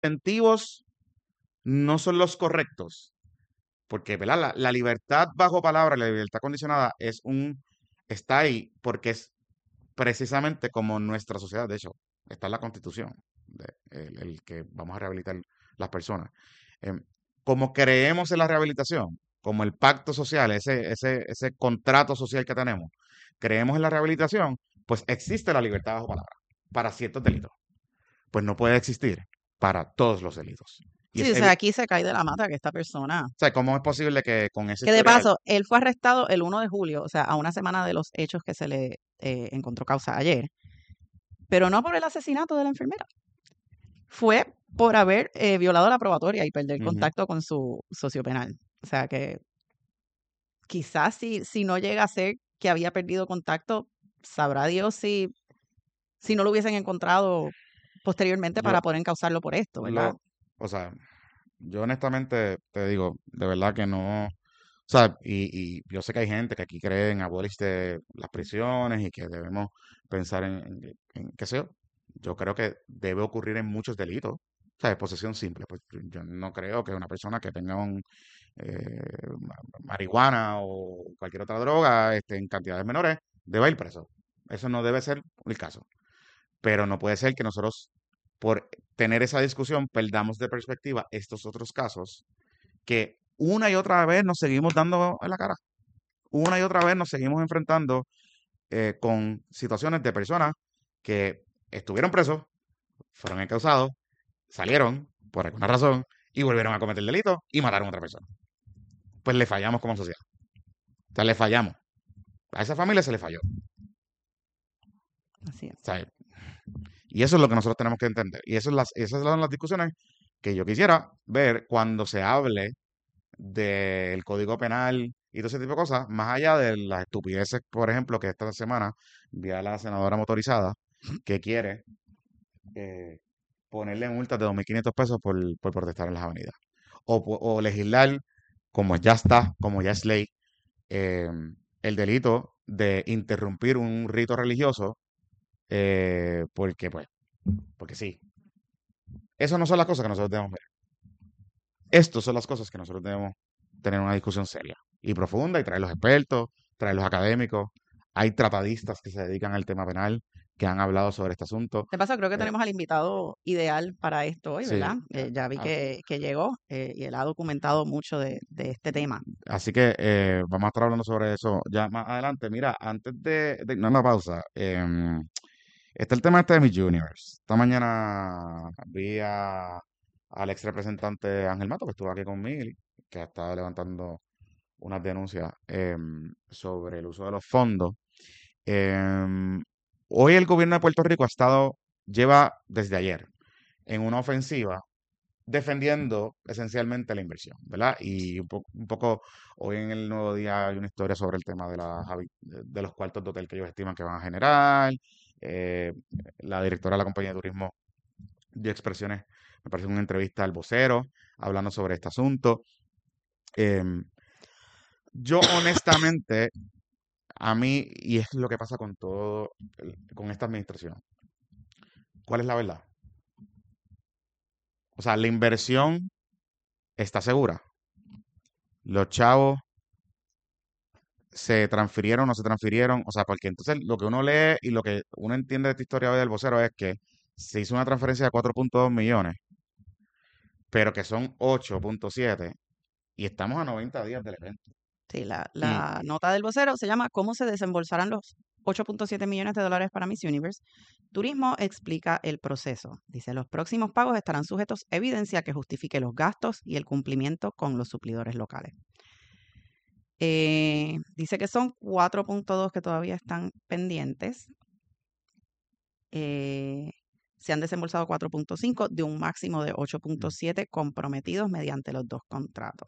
incentivos no son los correctos, porque, ¿verdad? La libertad bajo palabra, la libertad condicionada está ahí porque es precisamente como nuestra sociedad, de hecho, está en la Constitución, el que vamos a rehabilitar las personas. Em, como creemos en la rehabilitación, como el pacto social, ese contrato social que tenemos, creemos en la rehabilitación, pues existe la libertad bajo palabra para ciertos delitos. Pues no puede existir para todos los delitos. Y Sí, es o sea, evidente. aquí se cae de la mata que esta persona, O sea, ¿cómo es posible que con ese que de historial, paso, él fue arrestado el 1 de julio, o sea, a una semana de los hechos que se le encontró causa ayer, pero no por el asesinato de la enfermera, fue por haber violado la probatoria y perder ujú, contacto con su socio penal. O sea que quizás si no llega a ser que había perdido contacto, sabrá Dios si no lo hubiesen encontrado posteriormente yo para poder encausarlo por esto, ¿verdad? o sea, yo honestamente te digo, de verdad que no, o sea, y yo sé que hay gente que aquí cree en abolish de las prisiones y que debemos pensar en qué sé yo. Yo creo que debe ocurrir en muchos delitos. O sea, de posesión simple. Pues yo no creo que una persona que tenga marihuana o cualquier otra droga en cantidades menores deba ir preso. Eso no debe ser el caso. Pero no puede ser que nosotros, por tener esa discusión, perdamos de perspectiva estos otros casos que una y otra vez nos seguimos dando en la cara. Una y otra vez nos seguimos enfrentando con situaciones de personas que estuvieron presos, fueron encausados, salieron por alguna razón y volvieron a cometer delitos y mataron a otra persona. Pues le fallamos como sociedad. O sea, le fallamos. A esa familia se le falló. Así es. O sea, y eso es lo que nosotros tenemos que entender. Y esas son las discusiones que yo quisiera ver cuando se hable del Código Penal y todo ese tipo de cosas, más allá de las estupideces, por ejemplo, que esta semana vi a la senadora motorizada que quiere eh, ponerle multas de 2.500 pesos por protestar en las avenidas. O legislar, como ya está, como ya es ley, eh, el delito de interrumpir un rito religioso, porque sí. Esas no son las cosas que nosotros debemos ver. Estas son las cosas que nosotros debemos tener una discusión seria y profunda y traer los expertos, traer los académicos. Hay tratadistas que se dedican al tema penal que han hablado sobre este asunto. De paso, creo que Eh, tenemos al invitado ideal para esto hoy, sí, ¿verdad? Ya vi as- que llegó y él ha documentado mucho de este tema. así que vamos a estar hablando sobre eso ya más adelante. Mira, antes de irnos a la pausa, está el tema este de Miss Universe. Esta mañana vi al ex representante Ángel Mato, que estuvo aquí conmigo, que ha estado levantando unas denuncias sobre el uso de los fondos. Em, Hoy el gobierno de Puerto Rico lleva desde ayer en una ofensiva defendiendo esencialmente la inversión, ¿verdad? Y un poco hoy en el Nuevo Día hay una historia sobre el tema de los cuartos de hotel que ellos estiman que van a generar. Eh, la directora de la compañía de turismo dio expresiones, me parece una entrevista al vocero, hablando sobre este asunto. Em, yo honestamente, a mí, y es lo que pasa con con esta administración, ¿cuál es la verdad? O sea, la inversión está segura. Los chavos se transfirieron o no se transfirieron. O sea, porque entonces lo que uno lee y lo que uno entiende de esta historia hoy del vocero es que se hizo una transferencia de 4.2 millones, pero que son 8.7 y estamos a 90 días del evento. Sí, Y la nota del vocero se llama ¿Cómo se desembolsarán los 8.7 millones de dólares para Miss Universe? Turismo explica el proceso. Dice, los próximos pagos estarán sujetos a evidencia que justifique los gastos y el cumplimiento con los suplidores locales. Dice que son 4.2 que todavía están pendientes. Eh, Se han desembolsado 4.5 de un máximo de 8.7 comprometidos mediante los dos contratos.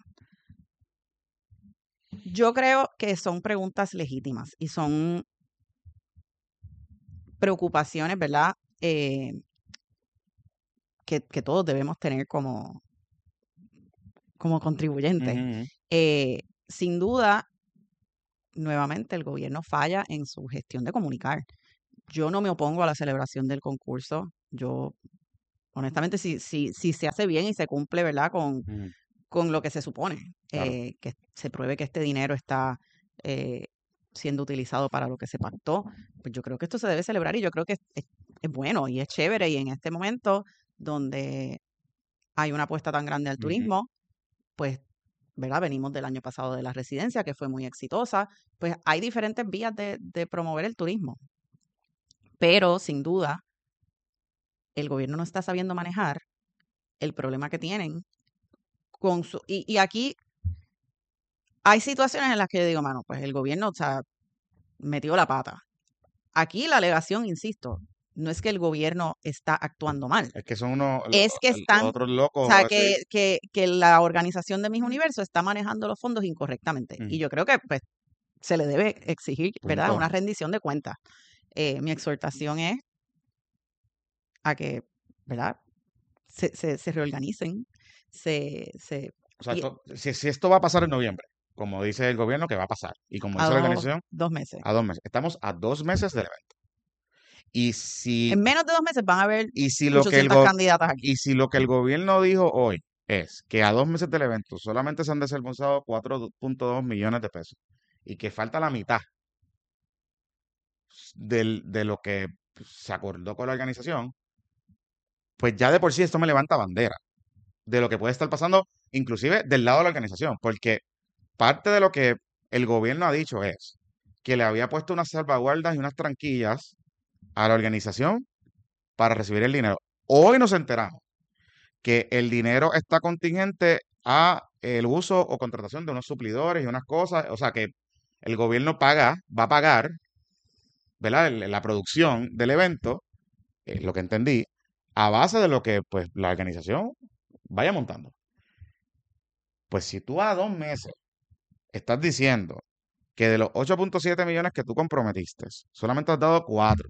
Yo creo que son preguntas legítimas y son preocupaciones, ¿verdad? Que todos debemos tener como contribuyentes. ujú, Sin duda, nuevamente, el gobierno falla en su gestión de comunicar. Yo no me opongo a la celebración del concurso. Yo honestamente, si se hace bien y se cumple, ¿verdad? Ujú, Con lo que se supone, claro. que se pruebe que este dinero está eh, siendo utilizado para lo que se pactó, pues yo creo que esto se debe celebrar y yo creo que es bueno y es chévere y en este momento donde hay una apuesta tan grande al Ujú. turismo, pues, ¿verdad? Venimos del año pasado de la residencia, que fue muy exitosa, pues hay diferentes vías de promover el turismo, pero sin duda el gobierno no está sabiendo manejar el problema que tienen con su... Y aquí hay situaciones en las que yo digo, mano, pues el gobierno, o sea, metió la pata. Aquí la alegación, insisto, no es que el gobierno está actuando mal, Es que son unos, es que los están, o otros sea, locos. que la organización de Mis Universo está manejando los fondos incorrectamente. Y Ujú, yo creo que pues se le debe exigir, ¿verdad?, punto. una rendición de cuentas. Mi exhortación es a que, ¿verdad?, se reorganicen, se, O sea, y si esto va a pasar en noviembre, como dice el gobierno que va a pasar, y como a dice la organización, dos meses. a 2 meses. Estamos a 2 meses del evento. Y si, En menos de 2 meses van a haber y si lo que 800 candidatas aquí. y si lo que el gobierno dijo hoy es que a 2 meses del evento solamente se han desembolsado 4.2 millones de pesos y que falta la mitad de lo que se acordó con la organización, pues ya de por sí esto me levanta bandera de lo que puede estar pasando, inclusive del lado de la organización, porque parte de lo que el gobierno ha dicho es que le había puesto unas salvaguardas y unas tranquillas a la organización para recibir el dinero. Hoy nos enteramos que el dinero está contingente a el uso o contratación de unos suplidores y unas cosas, o sea que el gobierno va a pagar, ¿verdad? La producción del evento, lo que entendí, a base de lo que pues la organización vaya montando. Pues si tú a 2 meses estás diciendo que de los 8.7 millones que tú comprometiste, solamente has dado 4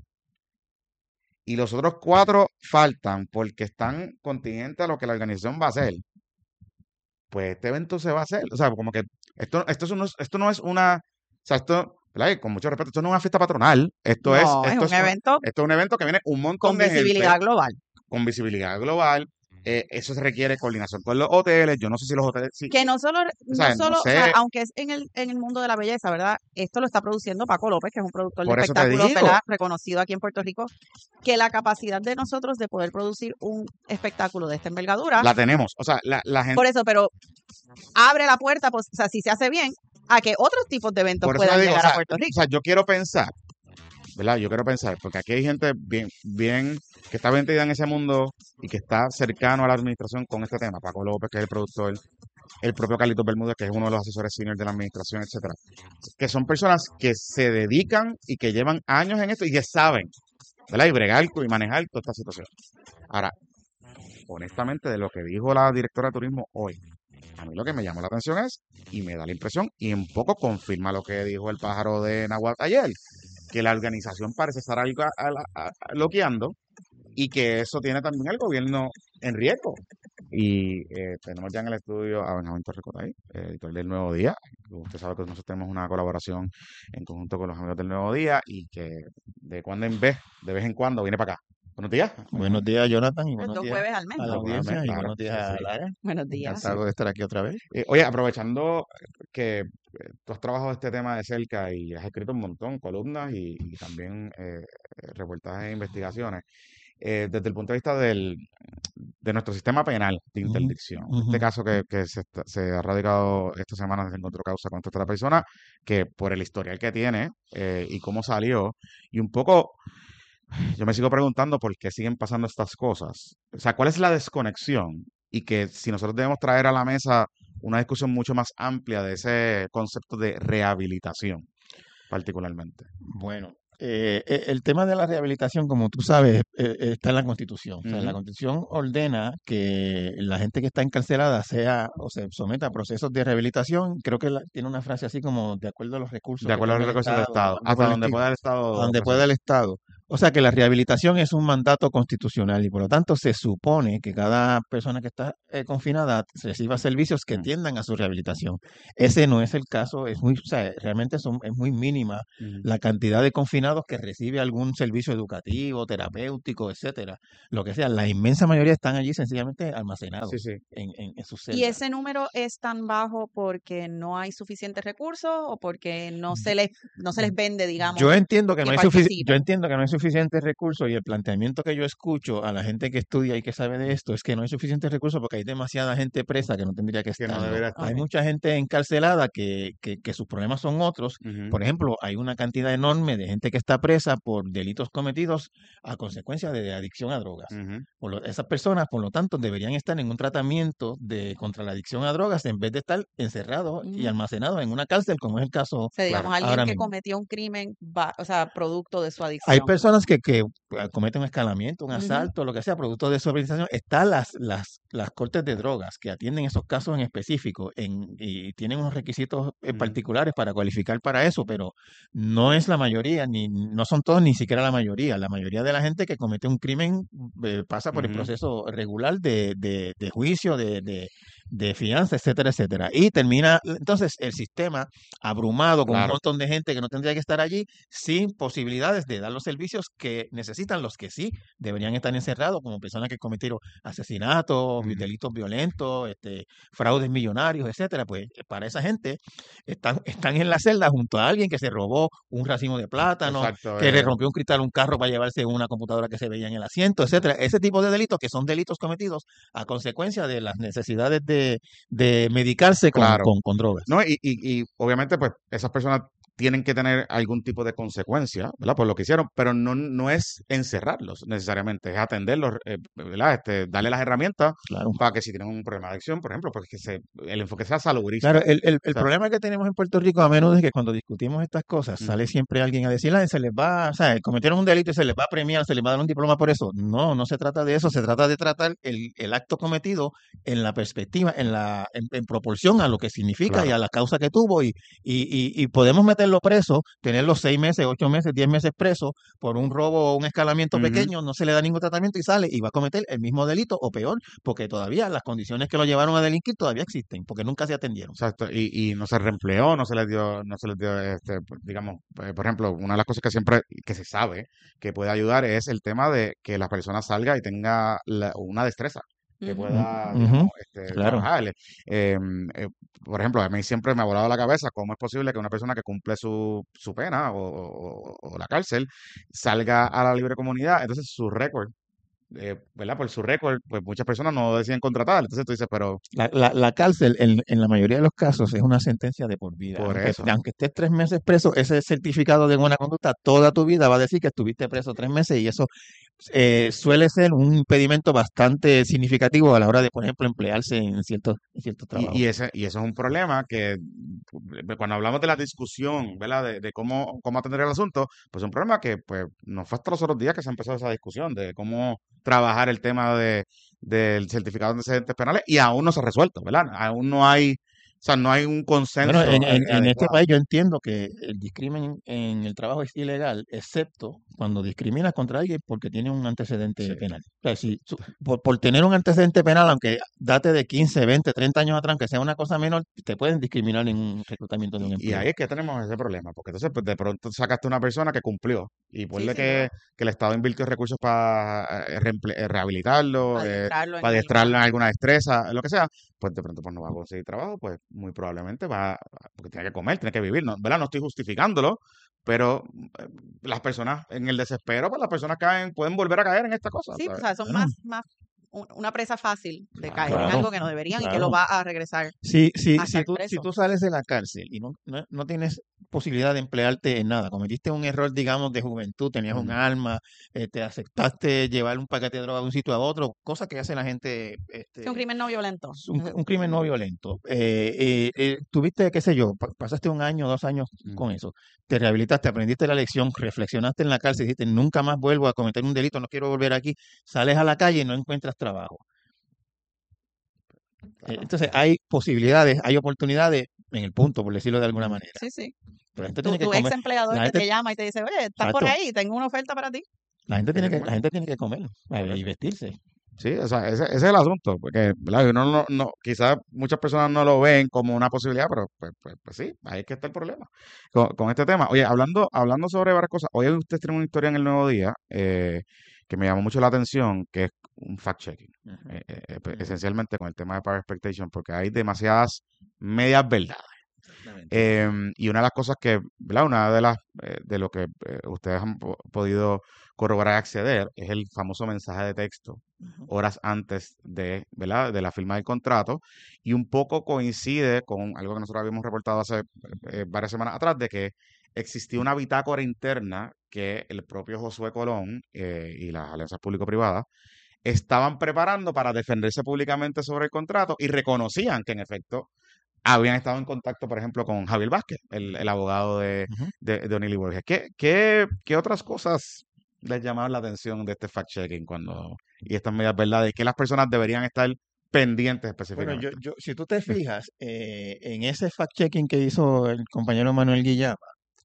y los otros 4 faltan porque están contingentes a lo que la organización va a hacer, pues este evento se va a hacer. O sea, como que esto no es una, o sea, esto, ¿verdad? Y con mucho respeto, esto no es una fiesta patronal, No, es un evento esto es un evento que viene un montón con de gente visibilidad global. con visibilidad global. Eso se requiere coordinación con los hoteles. Yo no sé si los hoteles, sí, Que o sea, no o sea, sé, aunque es en el mundo de la belleza, ¿verdad? Esto lo está produciendo Paco López, que es un productor de por eso te espectáculos, digo, ¿verdad? Reconocido aquí en Puerto Rico, que la capacidad de nosotros de poder producir un espectáculo de esta envergadura, la tenemos. O sea, la gente, por eso, pero abre la puerta, pues, o sea, si se hace bien, a que otros tipos de eventos por eso te puedan digo, llegar a Puerto o sea, Rico. yo quiero pensar, ¿verdad? Yo quiero pensar, porque aquí hay gente bien, que está metida en ese mundo y que está cercano a la administración con este tema. Paco López, que es el productor, el propio Carlitos Bermúdez, que es uno de los asesores senior de la administración, etcétera. Que son personas que se dedican y que llevan años en esto y que saben, ¿verdad? Y bregar y manejar toda esta situación. Ahora, honestamente, de lo que dijo la directora de turismo hoy, a mí lo que me llamó la atención es, y me da la impresión, y un poco confirma lo que dijo el pájaro de Nahuatl ayer, que la organización parece estar algo loqueando y que eso tiene también al gobierno en riesgo. Y tenemos ya en el estudio a Benjamín Torrecotay, editor del Nuevo Día. Usted sabe que nosotros tenemos una colaboración en conjunto con los amigos del Nuevo Día y que de vez en cuando, viene para acá. Buenos días, Buenos Benjamín. días, Jonathan, y Pues buenos dos días jueves al mes, a la ¿no? Dos jueves al mes, audiencia y claro. buenos Sí, días a sí. Lara. Buenos días. Sí. Encantado de estar aquí otra vez. Oye, aprovechando que tú has trabajado este tema de cerca y has escrito un montón, columnas y también reportajes e investigaciones, desde el punto de vista de nuestro sistema penal de Ujú, interdicción. Este ujú. caso que se ha radicado esta semana, se encontró causa contra esta persona, que por el historial que tiene y cómo salió, y un poco, yo me sigo preguntando por qué siguen pasando estas cosas. O sea, ¿cuál es la desconexión? Y que si nosotros debemos traer a la mesa una discusión mucho más amplia de ese concepto de rehabilitación, particularmente. Bueno, el tema de la rehabilitación, como tú sabes, está en la Constitución. O sea, la Ujú. Constitución ordena que la gente que está encarcelada sea o se someta a procesos de rehabilitación. Creo que tiene una frase así como de acuerdo a los recursos De que acuerdo a tenga los el recursos del Estado, Estado, algo hasta por el donde estilo, pueda el a Estado donde pueda resolver. el Estado. O sea que la rehabilitación es un mandato constitucional y por lo tanto se supone que cada persona que está confinada reciba servicios que Mm, tiendan a su rehabilitación. Ese no es el caso, o sea, realmente es muy mínima ujú. la cantidad de confinados que recibe algún servicio educativo, terapéutico, etcétera. Lo que sea, la inmensa mayoría están allí sencillamente Sí, almacenados sí. en sus ¿Y celdas. ese número es tan bajo porque no hay suficientes recursos o porque no se les vende, digamos, que Yo participen? entiendo que no hay suficientes recursos y el planteamiento que yo escucho a la gente que estudia y que sabe de esto es que no hay suficientes recursos porque hay demasiada gente presa que no tendría que Que no estarlo. debería estar. Hay Ok. mucha gente encarcelada que sus problemas son otros. Ujú, Por ejemplo, hay una cantidad enorme de gente que está presa por delitos cometidos a consecuencia de adicción a drogas. ujú, Esas personas, por lo tanto, deberían estar en un tratamiento contra la adicción a drogas en vez de estar encerrados y Ujú. almacenados en una cárcel, como es el caso O sea, claro. digamos, alguien ahora que mismo. cometió un crimen, o sea, producto de su Hay adicción. personas que cometen un escalamiento, un Ujú, asalto, lo que sea, producto de su organización. Están las cortes de drogas que atienden esos casos en específico y tienen unos requisitos Ujú, particulares para cualificar para eso, pero no es la mayoría, ni no son todos, ni siquiera la mayoría. La mayoría de la gente que comete un crimen pasa por el ujú, proceso regular de juicio, de fianza, etcétera, etcétera. Y termina, entonces, el sistema abrumado con un claro. montón de gente que no tendría que estar allí sin posibilidades de dar los servicios que necesitan los que sí deberían estar encerrados, como personas que cometieron asesinatos, Ujú, delitos violentos, fraudes millonarios, etcétera. Pues para esa gente están en la celda junto a alguien que se robó un racimo de plátano, exacto. que le rompió un cristal a un carro para llevarse una computadora que se veía en el asiento, etcétera. Ese tipo de delitos que son delitos cometidos a consecuencia de las necesidades de medicarse con, Claro. con, con drogas. No, y obviamente, pues, esas personas tienen que tener algún tipo de consecuencia, ¿verdad? Por lo que hicieron, pero no es encerrarlos necesariamente, es atenderlos, ¿verdad? Darle las herramientas Claro. para que si tienen un problema de adicción, por ejemplo, pues el enfoque sea Claro, salubrista. O el sea, problema que tenemos en Puerto Rico a menudo es que cuando discutimos estas cosas sale ujú, siempre alguien a decir, "Ay, se les va, o sea, cometieron un delito y se les va a premiar, se les va a dar un diploma por eso". No, no se trata de eso, se trata de tratar el acto cometido en la perspectiva, en proporción a lo que significa y claro. a la causa que tuvo y podemos meterlo preso, tenerlo 6 meses, 8 meses, 10 meses preso por un robo o un escalamiento Ujú, pequeño, no se le da ningún tratamiento y sale y va a cometer el mismo delito o peor, porque todavía las condiciones que lo llevaron a delinquir todavía existen, porque nunca se atendieron. exacto. Y no se reempleó, no se les dio, pues, digamos, por ejemplo, una de las cosas que siempre, que se sabe que puede ayudar es el tema de que la persona salga y tenga una destreza que ujú. pueda, Ujú, digamos, claro. trabajar. Por ejemplo, a mí siempre me ha volado la cabeza cómo es posible que una persona que cumple su pena o la cárcel salga a la libre comunidad, entonces su récord, ¿verdad? Por su récord, pues muchas personas no deciden contratar. Entonces tú dices, pero La cárcel, en la mayoría de los casos, es una sentencia de por vida. por Aunque, eso. aunque estés 3 meses preso, ese certificado de buena conducta toda tu vida va a decir que estuviste preso 3 meses y eso suele ser un impedimento bastante significativo a la hora de, por ejemplo, emplearse en ciertos Y, trabajos. y eso es un problema que cuando hablamos de la discusión, ¿verdad? De cómo atender el asunto, pues es un problema que pues no fue hasta los otros días que se empezó esa discusión de cómo trabajar el tema del certificado de antecedentes penales y aún no se ha resuelto, ¿verdad? Aún no hay, o sea, no hay un Bueno, consenso en este adecuado. país yo entiendo que el discrimen en el trabajo es ilegal, excepto cuando discriminas contra alguien porque tiene un Sí. antecedente penal. O sea, si por tener un antecedente penal, aunque date de 15, 20, 30 años atrás, aunque sea una cosa menor, te pueden discriminar en un reclutamiento de un Y ahí empleo. es que tenemos ese problema, porque entonces pues de pronto sacaste una persona que cumplió y Sí, ponle sin que, duda. que el Estado invirtió recursos para rehabilitarlo, Adiestrarlo para en adiestrarlo en alguna. alguna destreza, lo que sea, pues de pronto pues no va a conseguir trabajo, pues muy probablemente porque tiene que comer, tiene que vivir, ¿no? ¿Verdad? No estoy justificándolo, pero las personas en el desespero, pues las personas pueden volver a caer en esta cosa, Sí, o ¿sabes? sea, son Bueno, más una presa fácil de caer en Claro, claro, algo que no deberían y que lo claro. va a regresar Si, a si estar tú, si preso. tú sales de la cárcel y no tienes posibilidad de emplearte en nada, cometiste un error, digamos, de juventud, tenías un ujú, arma, te aceptaste llevar un paquete de droga de un sitio a otro, cosa que hace la gente, Sí, un crimen no violento. es un crimen no violento. Tuviste, qué sé yo, pasaste un año, 2 años ujú, con eso, te rehabilitaste, aprendiste la lección, reflexionaste en la cárcel, dijiste, nunca más vuelvo a cometer un delito, no quiero volver aquí, sales a la calle y no encuentras trabajo. claro, Entonces hay posibilidades, hay oportunidades. en el punto, por decirlo de alguna manera. Sí, sí. Pero la gente tiene que Tu ex comer, empleador la que gente, te llama y te dice, oye, estás por exacto, ahí, tengo una oferta para ti. Tiene que la comer. gente tiene que comer Por y eso. vestirse. Sí, o sea, ese es el asunto, porque ¿verdad? Uno quizás muchas personas no lo ven como una posibilidad, pero pues sí, ahí es que está el problema con este tema. Oye, hablando sobre varias cosas, hoy usted tiene una historia en el Nuevo Día que me llamó mucho la atención, que es un fact-checking, Ujú, ujú, esencialmente con el tema de Power Expectation, porque hay demasiadas medias verdades. exactamente. Y una de las cosas que, ¿verdad? Una de las de lo que ustedes han podido corroborar y acceder es el famoso mensaje de texto Ujú, horas antes de, ¿verdad? De la firma del contrato y un poco coincide con algo que nosotros habíamos reportado hace varias semanas atrás de que existía una bitácora interna que el propio Josué Colón y las alianzas público-privadas estaban preparando para defenderse públicamente sobre el contrato y reconocían que en efecto habían estado en contacto, por ejemplo, con Javier Vázquez, el abogado ujú. de O'Neill y Borges. ¿Qué otras cosas les llamaron la atención de este fact-checking y estas medidas verdades? ¿Qué las personas deberían estar pendientes Bueno, específicamente? si tú te fijas en ese fact-checking que hizo el compañero Manuel Guillama,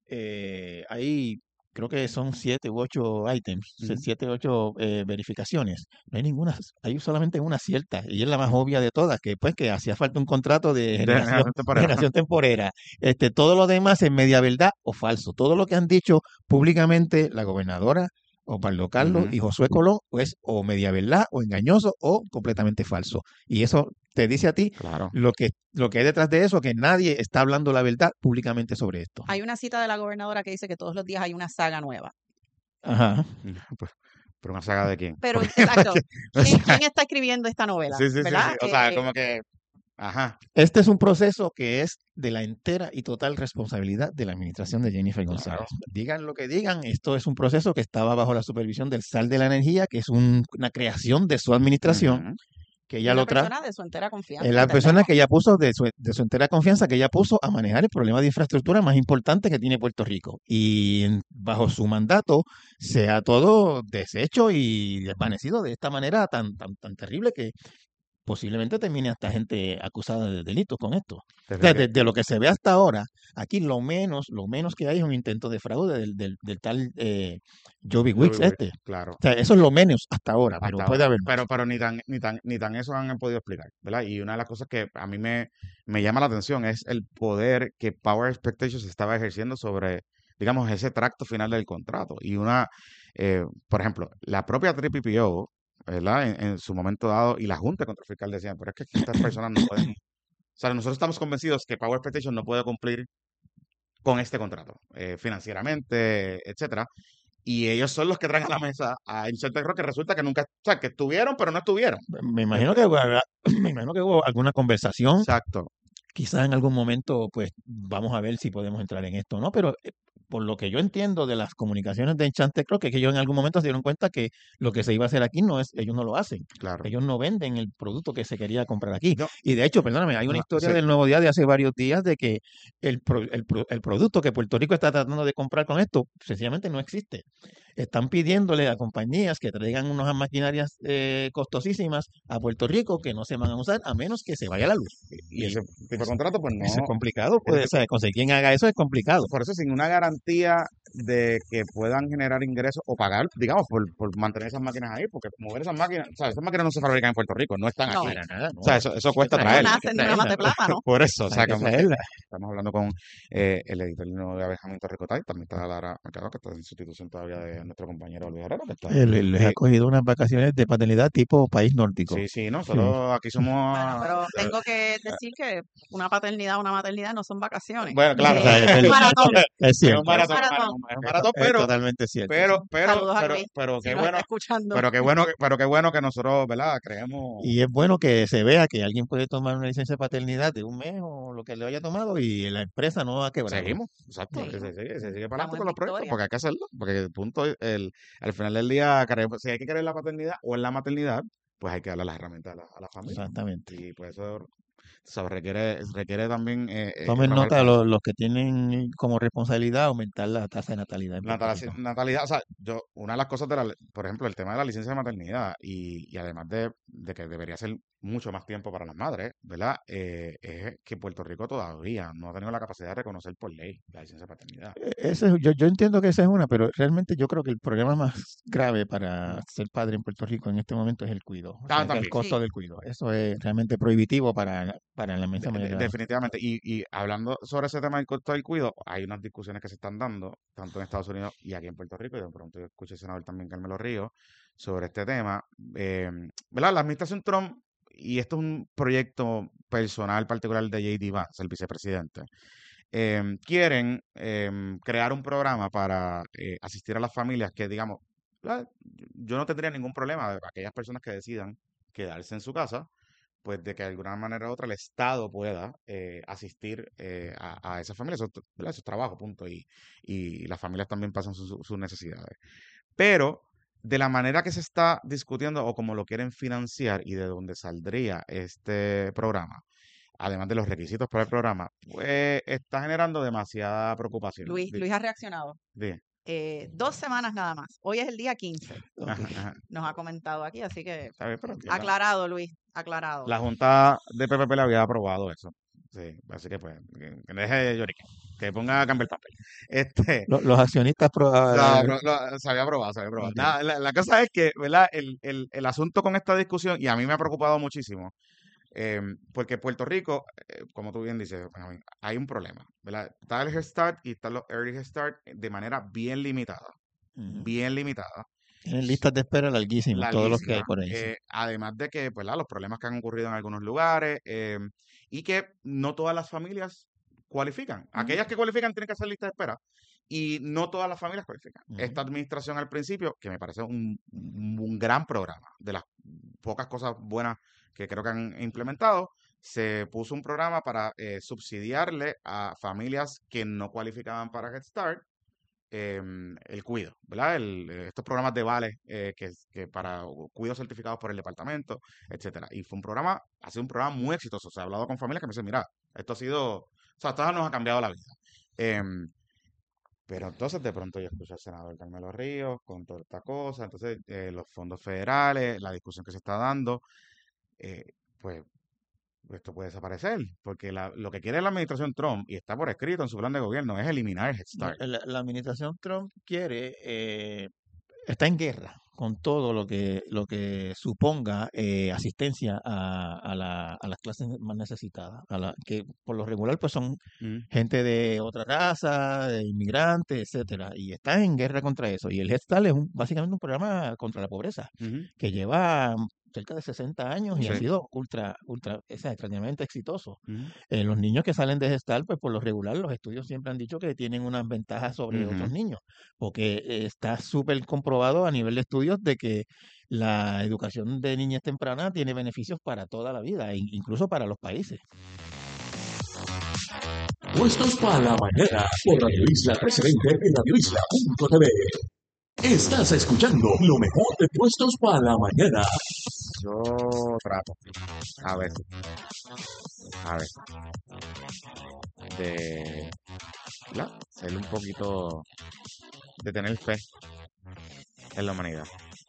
hay, creo que son 7 u 8 items, Ujú, 7 u 8 verificaciones. No hay ninguna, hay solamente una cierta, y es la más ujú. obvia de todas, que pues que hacía falta un contrato de De generación, generación de temporera. generación temporera. Todo lo demás es media verdad o falso. Todo lo que han dicho públicamente la gobernadora Osvaldo Carlos Ujú, y Josué Colón, pues o media verdad o engañoso o completamente falso. Y eso te dice a ti claro. lo que hay detrás de eso, que nadie está hablando la verdad públicamente sobre esto. Hay una cita de la gobernadora que dice que todos los días hay una saga nueva. Ajá. Pues, pero una saga de quién. Pero, Porque, exacto, o ¿quién sea, está escribiendo esta novela? sí, sí, sí, sí. ¿Verdad? O sea, como que, ajá, Este es un proceso que es de la entera y total responsabilidad de la administración de Jennifer claro. González. Digan lo que digan, esto es un proceso que estaba bajo la supervisión del SAL de la Energía, que es una creación de su administración, Ujú, que Y ella una lo trae. persona de su entera Es confianza, la persona entendemos. que ella puso de su entera confianza, que ella puso a manejar el problema de infraestructura más importante que tiene Puerto Rico. Y bajo su mandato se ha todo deshecho y desvanecido de esta manera tan terrible que posiblemente termine hasta gente acusada de delitos con esto. O sea, terrible. de lo que se ve hasta ahora, aquí lo menos que hay es un intento de fraude del tal Joby Yo Wicks vivo, este. claro. O sea, eso es lo menos hasta ahora, pero Hasta puede ahora. haber más. Pero ni tan eso han podido explicar, ¿verdad? Y una de las cosas que a mí me llama la atención es el poder que Power Expectations estaba ejerciendo sobre, digamos, ese tracto final del contrato. Por ejemplo, la propia TPPO, ¿verdad? En su momento dado, y la Junta de Control Fiscal decían, pero es que estas personas no pueden, o sea, nosotros estamos convencidos que Power Expectations no puede cumplir con este contrato, financieramente, etcétera. Y ellos son los que traen a la mesa a Insurtech Rock, que resulta que nunca, o sea, que estuvieron, pero no estuvieron. Me imagino Ent- que, me imagino que hubo alguna conversación. Exacto, Quizás en algún momento, pues vamos a ver si podemos entrar en esto o no, pero por lo que yo entiendo de las comunicaciones de Enchante, creo que ellos en algún momento se dieron cuenta que lo que se iba a hacer aquí no es, ellos no lo hacen. claro. Ellos no venden el producto que se quería comprar aquí. No, Y de hecho, perdóname, hay una historia sí, del Nuevo Día de hace varios días de que el producto que Puerto Rico está tratando de comprar con esto sencillamente no existe. Están pidiéndole a compañías que traigan unas maquinarias costosísimas a Puerto Rico que no se van a usar a menos que se vaya la luz. y ese tipo de contrato, pues Eso es no, complicado, ese pues, o tipo, sea, conseguir quien haga eso es complicado. por eso sin una garantía de que puedan generar ingresos o pagar, digamos, por mantener esas máquinas ahí, porque mover esas máquinas, o sea, esas máquinas no se fabrican en Puerto Rico, no están aquí. No, Para nada, O sea, no. eso Hay que cuesta no traerla, traerlas. hay que nacen de una traerla. mata de plátano. Por eso, o Hay sea, que como que traerla. estamos hablando con el editor nuevo de Benjamín Torricotay, también está Lara Mercado, que está en sustitución todavía de nuestro compañero Luis Herrero, que está. Les ha Y, cogido unas vacaciones de paternidad tipo país nórdico. sí, sí, Sí. nosotros aquí Bueno, somos. pero tengo que decir que una paternidad, una maternidad no son vacaciones. Bueno, claro, O sea, Es un maratón, es es un cierto, es un maratón, maratón. es un maratón, es totalmente cierto. Saludos a Luis, pero si qué nos está bueno, escuchando. pero qué bueno que nosotros, ¿verdad? Creemos. Y es bueno que se vea que alguien puede tomar una licencia de paternidad de un mes o lo que le haya tomado y la empresa no va a quebrar. Seguimos, exacto, Sí, se sigue para adelante estamos en con los proyectos, victoria. porque hay que hacerlo, porque al final del día, si hay que querer la paternidad o en la maternidad, pues hay que darle las herramientas a la familia. Exactamente. Y pues eso requiere también Tomen nota trabajar los que tienen como responsabilidad aumentar la tasa de natalidad en Puerto Rico. natalidad. O sea, una de las cosas por ejemplo, el tema de la licencia de maternidad y además de que debería ser mucho más tiempo para las madres, ¿verdad? Es que Puerto Rico todavía no ha tenido la capacidad de reconocer por ley la licencia de paternidad. Yo entiendo que esa es una, pero realmente yo creo que el problema más grave para ser padre en Puerto Rico en este momento es el cuido, o sea, es el También. costo Sí, del cuido. Eso es realmente prohibitivo para la inmensa mayoría de las familias. Definitivamente. Y hablando sobre ese tema del costo del cuido, hay unas discusiones que se están dando, tanto en Estados Unidos y aquí en Puerto Rico, y de pronto yo escuché al senador también Carmelo Ríos sobre este tema. Eh, ¿Verdad? La administración Trump, y esto es un proyecto personal particular de J.D. Vance, el vicepresidente, quieren crear un programa para asistir a las familias que, digamos, yo no tendría ningún problema de aquellas personas que decidan quedarse en su casa pues de que de alguna manera u otra el Estado pueda asistir a esas familias, ¿verdad? Eso es trabajo, punto, y las familias también pasan sus necesidades. Pero de la manera que se está discutiendo o como lo quieren financiar y de dónde saldría este programa, además de los requisitos para el programa, pues está generando demasiada preocupación. Luis ha reaccionado. Bien. 2 semanas nada más. Hoy es el día 15, Ok. Ajá, ajá. nos ha comentado aquí, así que Está bien, pero ya aclarado, Luis, aclarado. la Junta de PPP le había aprobado eso. Sí, así que pues, que deje de lloriquear, que ponga a cambiar el papel. Este, Los accionistas no, se había aprobado, se había aprobado. ok. Nada, la cosa es que, ¿verdad? El asunto con esta discusión, y a mí me ha preocupado muchísimo, porque Puerto Rico, como tú bien dices, Benjamín, hay un problema, ¿verdad? Está el Head Start y están los Early Head Start de manera bien limitada, Ujú. bien limitada, Tienen listas de espera larguísimas, todos los que hay larguísima. por ahí. Sí. Además de que, pues, los problemas que han ocurrido en algunos lugares y que no todas las familias cualifican. Ujú. Aquellas que cualifican tienen que hacer lista de espera y no todas las familias cualifican. Ujú. Esta administración al principio, que me parece un gran programa, de las pocas cosas buenas que creo que han implementado, se puso un programa para subsidiarle a familias que no cualificaban para Head Start el cuido, ¿verdad? Estos programas de vales que para cuidos certificados por el departamento, etcétera. Y ha sido un programa muy exitoso. Se ha hablado con familias que me dicen, mira, esto ha sido, o sea, esto nos ha cambiado la vida. Em, pero entonces de pronto yo escucho al senador Carmelo Ríos con toda esta cosa, entonces los fondos federales, la discusión que se está dando, eh, pues esto puede desaparecer, porque lo que quiere la administración Trump, y está por escrito en su plan de gobierno, es eliminar Head No, Start. la administración Trump está en guerra con todo lo que suponga asistencia a las clases más necesitadas, que por lo regular pues son Mm, gente de otra raza, de inmigrantes, etcétera, y está en guerra contra eso. Y el Head Start es básicamente un programa contra la pobreza ujú, que lleva cerca de 60 años y ha sí, sido extrañamente exitoso. ujú, Los niños que salen de gestal, pues por lo regular los estudios siempre han dicho que tienen unas ventajas sobre otros ujú. niños, porque está súper comprobado a nivel de estudios de que la educación de niñez temprana tiene beneficios para toda la vida, incluso para los países. Puestos para la mañana por Radio Isla 1320 en radioisla.tv. Estás escuchando lo mejor de Puestos para la mañana. Yo trato, a veces, de ser un poquito, de tener fe en la humanidad,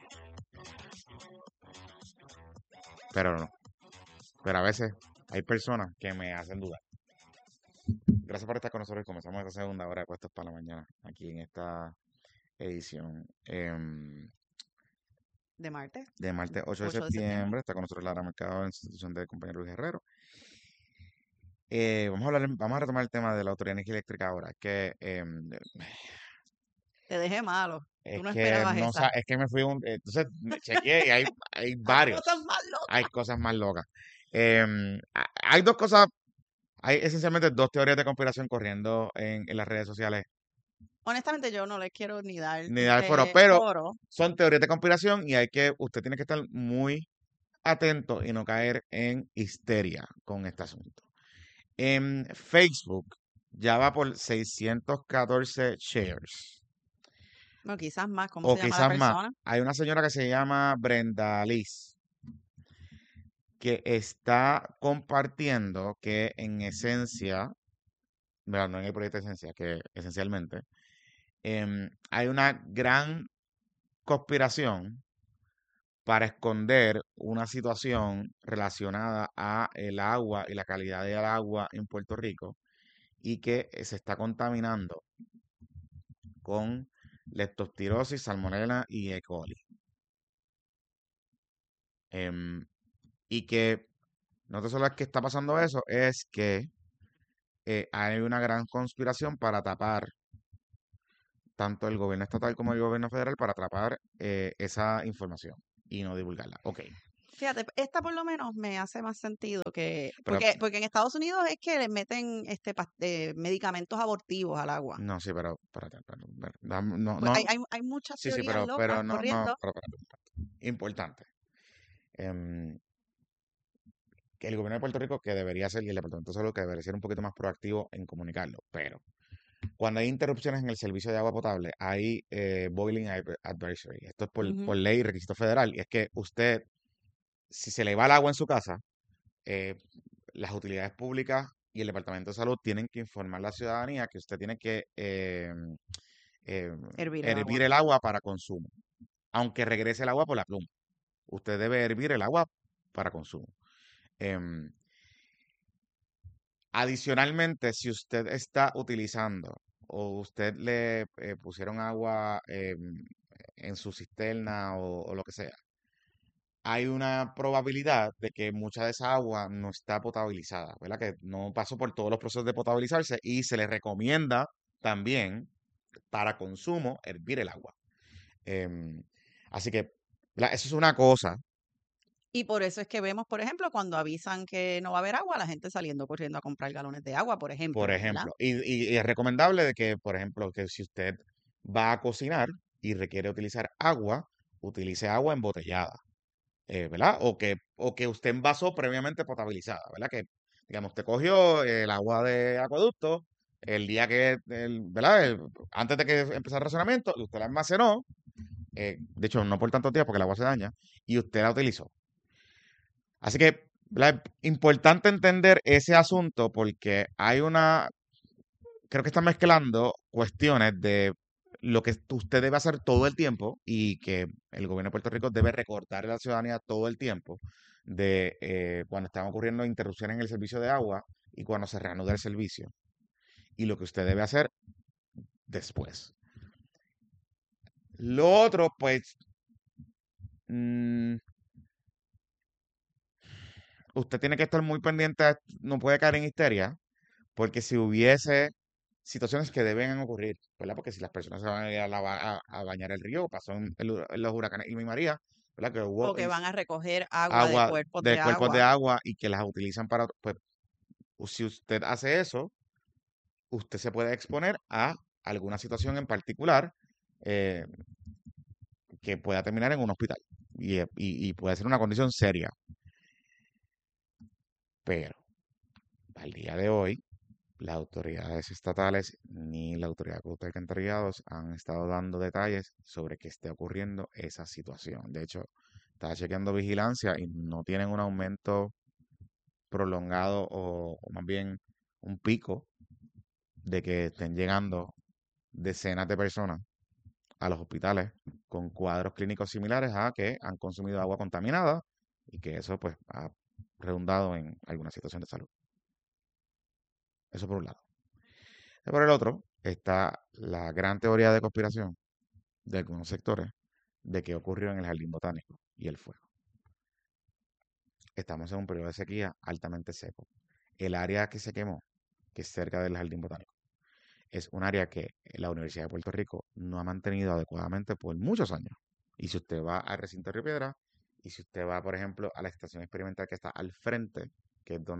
pero no. Pero a veces hay personas que me hacen dudar. Gracias por estar con nosotros y comenzamos esta segunda hora de Puestos para la Mañana, aquí en esta edición De martes, de martes 8 de 8 de septiembre. septiembre. Está con nosotros Lara Mercado en sustitución del compañero Luis Guerrero. Vamos a retomar el tema de la Autoridad de Energía Eléctrica ahora, Te dejé malo. Tú es no que esperabas no esa. es que me fui entonces me chequeé y hay Hay varios, cosas más hay locas. cosas más locas. Hay dos cosas, hay esencialmente dos teorías de conspiración corriendo en las redes sociales, Honestamente, yo no les quiero ni dar ni dar foro, pero foro. son teorías de conspiración y usted tiene que estar muy atento y no caer en histeria con este asunto. En Facebook ya va por 614 shares. Bueno, quizás más. ¿Cómo O se llama la quizás más. persona? Hay una señora que se llama Brenda Liz. que está compartiendo que en esencia, bueno, no en el proyecto de esencia, que esencialmente, hay una gran conspiración para esconder una situación relacionada a el agua y la calidad del agua en Puerto Rico y que se está contaminando con leptospirosis, salmonella y E. coli. Em, y que no te solo es que está pasando eso, es que hay una gran conspiración para tapar tanto el gobierno estatal como el gobierno federal para tapar esa información y no divulgarla. Ok, Fíjate, esta por lo menos me hace más sentido que, pero porque en Estados Unidos es que le meten medicamentos abortivos al agua. no, sí, pero espérate, no, Pues no, hay muchas sí, sí, teorías locas pero no, no, corriendo. pero espérate. Importante. Em, que el gobierno de Puerto Rico que debería ser, y el Departamento de Salud que debería ser un poquito más proactivo en comunicarlo, pero cuando hay interrupciones en el servicio de agua potable, hay boiling advisory. Esto es por Ujú. ley, requisito federal, y es que usted, si se le va el agua en su casa, eh, las utilidades públicas y el Departamento de Salud tienen que informar a la ciudadanía que usted tiene que eh, Hervir el hervir agua. el agua para consumo, aunque regrese el agua por la pluma. Usted debe hervir el agua para consumo. Em, Adicionalmente, si usted está utilizando o usted le pusieron agua en su cisterna o lo que sea, hay una probabilidad de que mucha de esa agua no está potabilizada, ¿verdad? Que no pasó por todos los procesos de potabilizarse y se le recomienda también para consumo hervir el agua. Em, Así que, ¿verdad? Eso es una cosa, Y por eso es que vemos, por ejemplo, cuando avisan que no va a haber agua, la gente saliendo corriendo a comprar galones de agua, por por ejemplo, ¿verdad? ejemplo. Y es recomendable de que, por ejemplo, que si usted va a cocinar y requiere utilizar agua, utilice agua embotellada, ¿verdad? O que usted envasó previamente potabilizada, ¿verdad? Que, digamos, usted cogió el agua de acueducto el día que, ¿verdad? Antes de que empezara el racionamiento, y usted la almacenó, de hecho, no por tantos días porque el agua se daña, y usted la utilizó. Así que, ¿verdad? Importante entender ese asunto porque hay una creo que están mezclando cuestiones de lo que usted debe hacer todo el tiempo y que el gobierno de Puerto Rico debe recordar a la ciudadanía todo el tiempo de cuando están ocurriendo interrupciones en el servicio de agua y cuando se reanuda el servicio y lo que usted debe hacer después. Lo otro, pues, mm, usted tiene que estar muy pendiente, no puede caer en histeria, porque si hubiese situaciones que deben ocurrir, ¿verdad? Porque si las personas se van a ir a bañar el río, pasó en los huracanes y María, ¿verdad? Que O hubo que van a recoger agua de agua cuerpos de de cuerpos de agua. agua y que las utilizan para, pues, si usted hace eso, usted se puede exponer a alguna situación en particular eh, que pueda terminar en un hospital y puede ser una condición seria. Pero al día de hoy, las autoridades estatales ni la Autoridad de Acueductos y Alcantarillados han estado dando detalles sobre que esté ocurriendo esa situación. De hecho, estaba chequeando vigilancia y no tienen un aumento prolongado o más bien un pico de que estén llegando decenas de personas a los hospitales con cuadros clínicos similares a que han consumido agua contaminada y que eso pues ha redundado en alguna situación de salud. Eso por un lado. Y por el otro está la gran teoría de conspiración de algunos sectores de qué ocurrió en el jardín botánico y el fuego. Estamos en un periodo de sequía altamente seco. El área que se quemó, que es cerca del jardín botánico, es un área que la Universidad de Puerto Rico no ha mantenido adecuadamente por muchos años. Y si usted va al recinto de Río Piedra, y si usted va, por ejemplo, a la estación experimental que está al frente, que es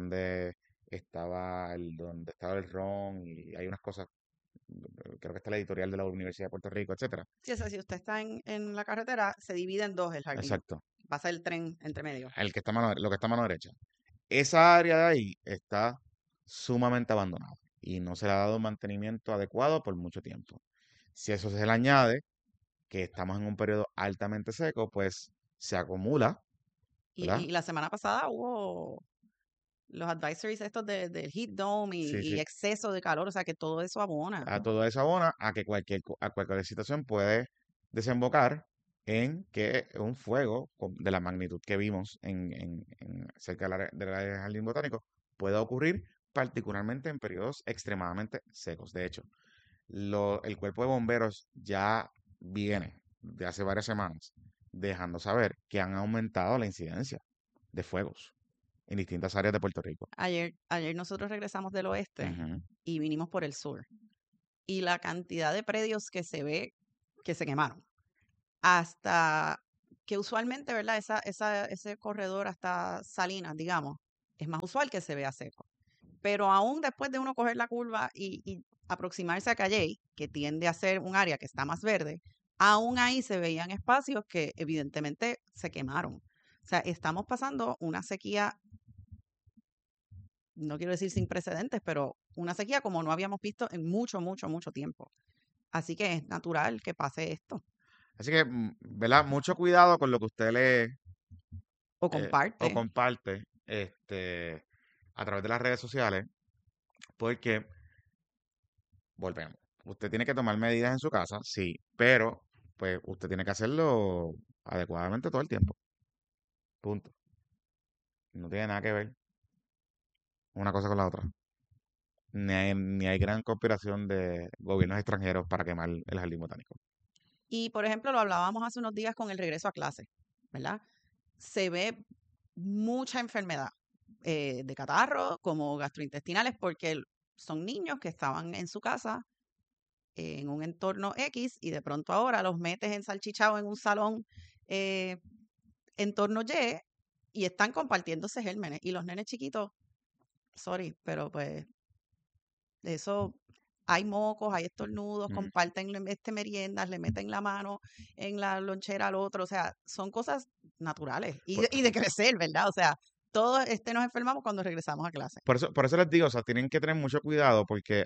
donde estaba el ron y hay unas cosas, creo que está la editorial de la Universidad de Puerto Rico, etcétera. Sí, o sea, si usted está en la carretera, se divide en dos el jardín. Exacto. Pasa el tren entre medio. Lo que está a mano derecha. Esa área de ahí está sumamente abandonada y no se le ha dado un mantenimiento adecuado por mucho tiempo. Si eso se le añade que estamos en un periodo altamente seco, pues se acumula ¿verdad? Y la semana pasada hubo los advisories estos del heat dome Sí, y sí. exceso de calor, o sea que todo eso abona. A todo eso abona a que cualquier situación puede desembocar en que un fuego de la magnitud que vimos cerca del área del jardín botánico pueda ocurrir, particularmente en periodos extremadamente secos. De hecho, el cuerpo de bomberos ya viene de hace varias semanas dejando saber que han aumentado la incidencia de fuegos en distintas áreas de Puerto Rico. Ayer nosotros regresamos del oeste Ujú. y vinimos por el sur. Y la cantidad de predios que se ve que se quemaron. Hasta que usualmente, ¿verdad? Ese corredor hasta Salinas, digamos, es más usual que se vea seco. Pero aún después de uno coger la curva y aproximarse a Calley, que tiende a ser un área que está más verde, aún ahí se veían espacios que evidentemente se quemaron. O sea, estamos pasando una sequía, no quiero decir sin precedentes, pero una sequía como no habíamos visto en mucho, mucho, mucho tiempo. Así que es natural que pase esto. Así que, ¿verdad? Mucho cuidado con lo que usted lee O o comparte. comparte a través de las redes sociales, porque, volvemos, usted tiene que tomar medidas en su casa, sí, pero pues usted tiene que hacerlo adecuadamente todo el tiempo. Punto. No tiene nada que ver una cosa con la otra. Ni hay gran conspiración de gobiernos extranjeros para quemar el jardín botánico. Y, por ejemplo, lo hablábamos hace unos días con el regreso a clase, ¿verdad? Se ve mucha enfermedad de catarro como gastrointestinales porque son niños que estaban en su casa en un entorno X y de pronto ahora los metes ensalchichados en un salón eh, entorno Y están compartiéndose gérmenes. Y los nenes chiquitos, sorry, pero pues eso, hay mocos, hay estornudos, Mm. comparten meriendas, le meten la mano en la lonchera al otro, o sea, son cosas naturales Por, y de crecer, ¿verdad? O sea, todos nos enfermamos cuando regresamos a clase. por eso les digo, o sea, tienen que tener mucho cuidado porque,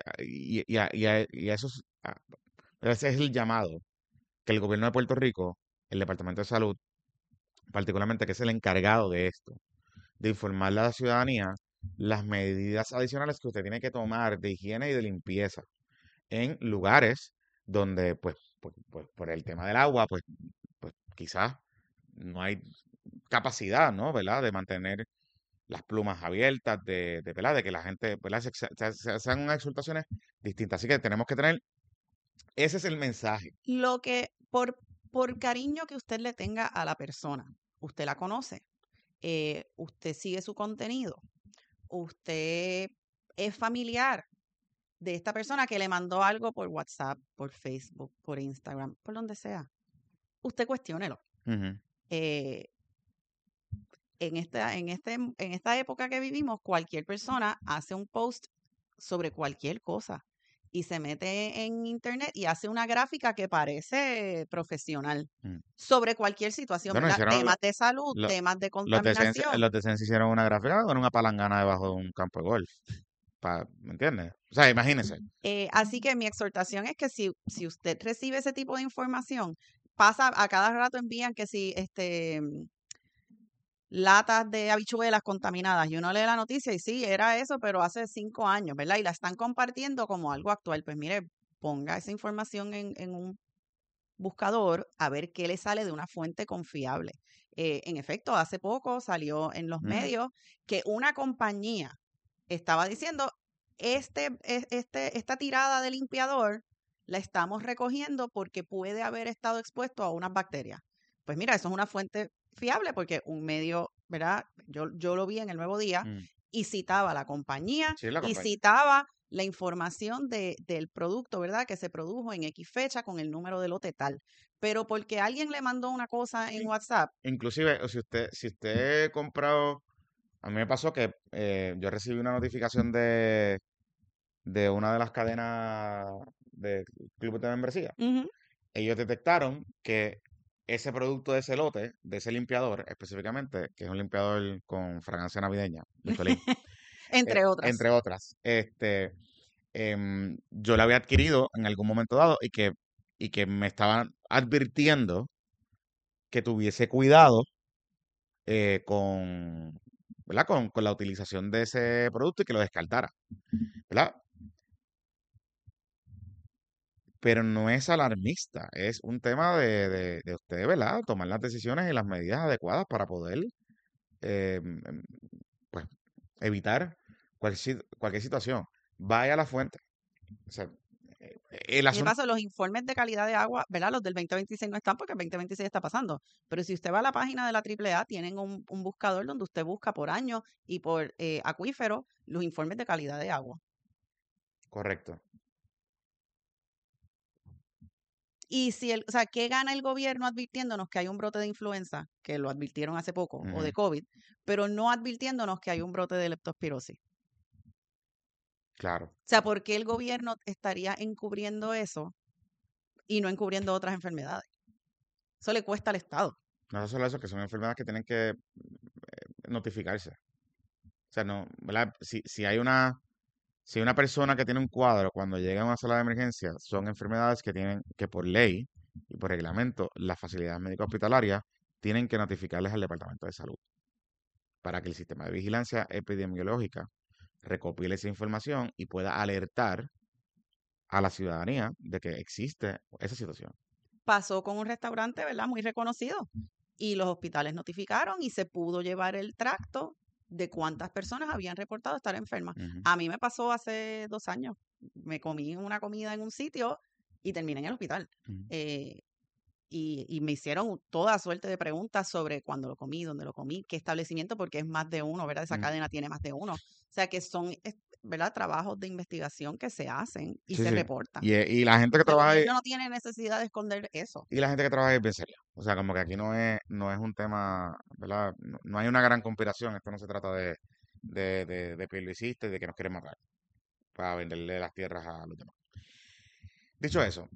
y eso ese es el llamado que el gobierno de Puerto Rico, el Departamento de Salud, particularmente, que es el encargado de esto, de informarle a la ciudadanía las medidas adicionales que usted tiene que tomar de higiene y de limpieza en lugares donde, pues, por el tema del agua, pues quizás no hay capacidad, ¿no? ¿Verdad? De mantener las plumas abiertas, ¿verdad? De que la gente, ¿verdad? Se hagan unas exhortaciones distintas. Así que tenemos que tener, ese es el mensaje. Lo que, por cariño que usted le tenga a la persona, usted la conoce, usted sigue su contenido, usted es familiar de esta persona que le mandó algo por WhatsApp, por Facebook, por Instagram, por donde sea. Usted cuestiónelo. Ujú. Eh, en esta época que vivimos, cualquier persona hace un post sobre cualquier cosa y se mete en internet y hace una gráfica que parece profesional Mm. sobre cualquier situación, Bueno, ¿verdad? hicieron Temas de salud, lo- temas de los de Sense, contaminación. los de Sense hicieron una gráfica con una palangana debajo de un campo de golf. ¿Me entiendes? O sea, imagínense. Así que mi exhortación es que si usted recibe ese tipo de información, pasa a cada rato envían que si latas de habichuelas contaminadas y uno lee la noticia y sí, era eso, pero hace 5 años, ¿verdad? Y la están compartiendo como algo actual. Pues mire, ponga esa información en un buscador a ver qué le sale de una fuente confiable. En efecto, hace poco salió en los Mm. medios que una compañía estaba diciendo, esta tirada de limpiador la estamos recogiendo porque puede haber estado expuesto a unas bacterias. Pues mira, eso es una fuente fiable porque un medio, ¿verdad? Yo lo vi en el Nuevo Día Mm. y citaba a la compañía Sí, la y compañía. citaba la información del producto, ¿verdad? Que se produjo en X fecha con el número de lote tal. Pero porque alguien le mandó una cosa en In- WhatsApp, Inclusive, o si usted comprado, a mí me pasó que yo recibí una notificación de una de las cadenas de clubes de membresía. ujú, Ellos detectaron que ese producto de ese lote, de ese limpiador específicamente, que es un limpiador con fragancia navideña, Vistolín, entre otras. entre otras, yo lo había adquirido en algún momento dado y que me estaban advirtiendo que tuviese cuidado con, ¿verdad? Con la utilización de ese producto y que lo descartara, ¿verdad? Pero no es alarmista, es un tema de usted, ¿verdad? Tomar las decisiones y las medidas adecuadas para poder, eh, em, pues, evitar cualquier situación. Vaya a la fuente. O sea, el Y de asunto. paso, los informes de calidad de agua, ¿verdad? Los del 2026 no están porque el 2026 está pasando. Pero si usted va a la página de la AAA, tienen un buscador donde usted busca por año y por acuífero los informes de calidad de agua. Correcto. Y si o sea, ¿qué gana el gobierno advirtiéndonos que hay un brote de influenza, que lo advirtieron hace poco, o de Ujú, COVID, pero no advirtiéndonos que hay un brote de leptospirosis? claro. O sea, ¿por qué el gobierno estaría encubriendo eso y no encubriendo otras enfermedades? Eso le cuesta al Estado. No solo eso, que son enfermedades que tienen que notificarse. O sea, no, ¿verdad? Si hay una persona que tiene un cuadro cuando llega a una sala de emergencia, son enfermedades que tienen que por ley y por reglamento, las facilidades médico hospitalarias tienen que notificarles al Departamento de Salud para que el sistema de vigilancia epidemiológica recopile esa información y pueda alertar a la ciudadanía de que existe esa situación. Pasó con un restaurante, ¿verdad? Muy reconocido. Y los hospitales notificaron y se pudo llevar el tracto de cuántas personas habían reportado estar enfermas. Ujú, A mí me pasó hace 2 años. Me comí una comida en un sitio y terminé en el hospital. ujú. Eh, y me hicieron toda suerte de preguntas sobre cuándo lo comí, dónde lo comí, qué establecimiento, porque es más de uno, ¿verdad? Esa Mm, cadena tiene más de uno. O sea que son, ¿verdad? Trabajos de investigación que se hacen y sí, se sí. reportan. Y la gente que O sea, el trabaja ahí, gobierno no tiene necesidad de esconder eso. y la gente que trabaja ahí es bien seria. O sea, como que aquí no es un tema, ¿verdad? No hay una gran conspiración. Esto no se trata de publicistas y de que nos quieren matar para venderle las tierras a los demás. Dicho eso,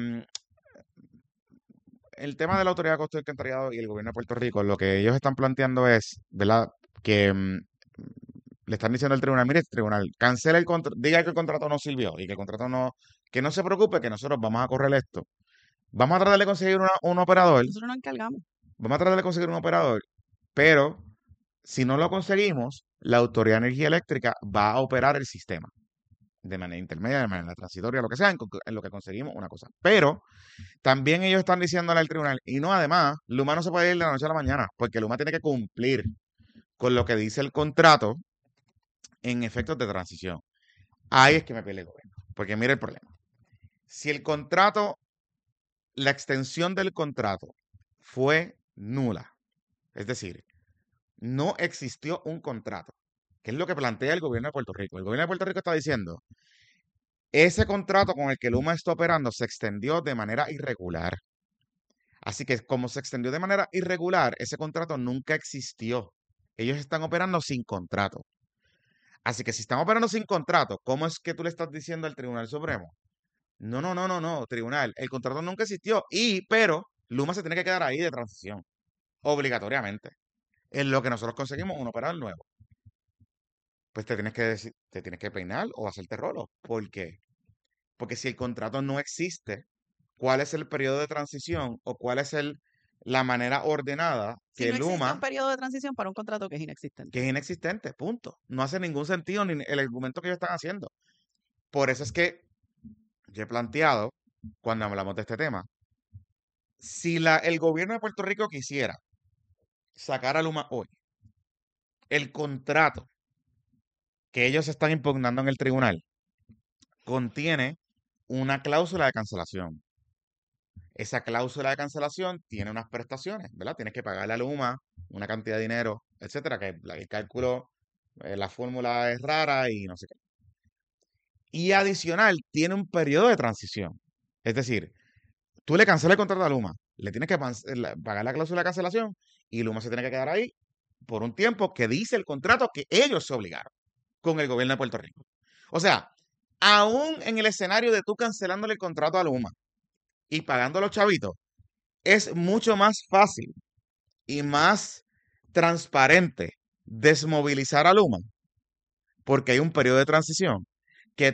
el tema de la Autoridad de Costo y Alcantarillado y el gobierno de Puerto Rico, lo que ellos están planteando es, ¿verdad? Que le están diciendo al tribunal, mire, tribunal, cancela el contrato, diga que el contrato no sirvió y que el contrato no, que no se preocupe, que nosotros vamos a correr esto. Vamos a tratar de conseguir un operador, Nosotros nos encargamos. vamos a tratar de conseguir un operador, pero si no lo conseguimos, la Autoridad de Energía Eléctrica va a operar el sistema de manera intermedia, de manera transitoria, lo que sea, en lo que conseguimos una cosa. Pero también ellos están diciéndole al tribunal, y no, además, Luma no se puede ir de la noche a la mañana, porque Luma tiene que cumplir con lo que dice el contrato en efectos de transición. Ahí es que me pierde el gobierno, porque mira el problema. Si el contrato, la extensión del contrato fue nula, es decir, no existió un contrato, que es lo que plantea el gobierno de Puerto Rico. El gobierno de Puerto Rico está diciendo, ese contrato con el que Luma está operando se extendió de manera irregular. Así que como se extendió de manera irregular, ese contrato nunca existió. Ellos están operando sin contrato. Así que si están operando sin contrato, ¿cómo es que tú le estás diciendo al Tribunal Supremo? No, no, no, no, no, tribunal, el contrato nunca existió pero Luma se tiene que quedar ahí de transición, obligatoriamente. En lo que nosotros conseguimos un operador nuevo. Pues te tienes que peinar o hacerte rolo. ¿Por qué? Porque si el contrato no existe, ¿cuál es el periodo de transición o cuál es la manera ordenada Si que no existe un Luma, periodo de transición para un contrato que es inexistente. que es inexistente, punto? No hace ningún sentido ni el argumento que ellos están haciendo. Por eso es que yo he planteado, cuando hablamos de este tema, si el gobierno de Puerto Rico quisiera sacar a Luma hoy, el contrato que ellos están impugnando en el tribunal contiene una cláusula de cancelación. Esa cláusula de cancelación tiene unas prestaciones, ¿verdad? Tienes que pagarle a Luma una cantidad de dinero, etcétera, que el cálculo, la fórmula es rara y no sé qué. Y adicional, tiene un periodo de transición. Es decir, tú le cancelas el contrato a Luma, le tienes que pagar la cláusula de cancelación y Luma se tiene que quedar ahí por un tiempo que dice el contrato que ellos se obligaron con el gobierno de Puerto Rico. O sea, aún en el escenario de tú cancelándole el contrato a Luma y pagando a los chavitos, es mucho más fácil y más transparente desmovilizar a Luma porque hay un periodo de transición que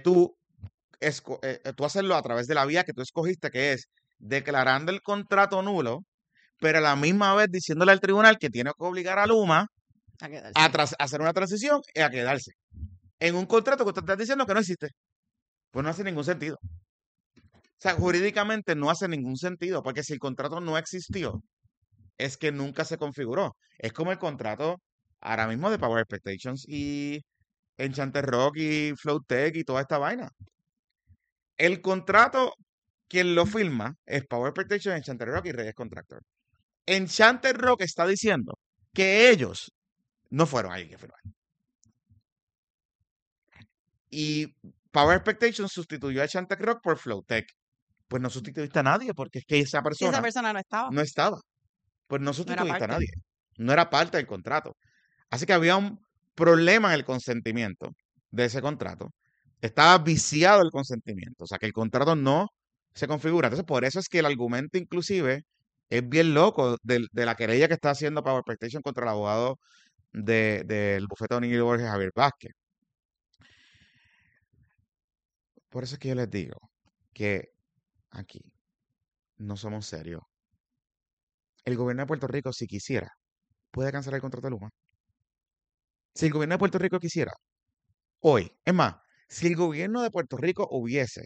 tú hacerlo a través de la vía que tú escogiste, que es declarando el contrato nulo, pero a la misma vez diciéndole al tribunal que tiene que obligar a Luma A quedarse. a hacer una transición y a quedarse en un contrato que usted está diciendo que no existe. Pues no hace ningún sentido. O sea, jurídicamente no hace ningún sentido, porque si el contrato no existió, es que nunca se configuró. Es como el contrato ahora mismo de Power Expectations y Enchanted Rock y Flowtech y toda esta vaina. El contrato, quien lo firma es Power Expectations, Enchanted Rock y Reyes Contractor. Enchanted Rock está diciendo que ellos no fueron ahí que firmaron. Y Power Expectations sustituyó a Enchanted Rock por Flowtech. Pues no sustituiste a nadie, porque es que esa Si esa persona persona no estaba, no estaba. Pues no no era sustituiste a parte. nadie. No era parte del contrato. Así que había un problema en el consentimiento de ese contrato. Estaba viciado el consentimiento. O sea, que el contrato no se configura. Entonces, por eso es que el argumento inclusive es bien loco de la querella que está haciendo Power Expectation contra el abogado del bufete de O'Neill Borges, Javier Vázquez. Por eso es que yo les digo que aquí no somos serios. El gobierno de Puerto Rico, si quisiera, puede cancelar el contrato de Luma. Si el gobierno de Puerto Rico quisiera, hoy, es más, si el gobierno de Puerto Rico hubiese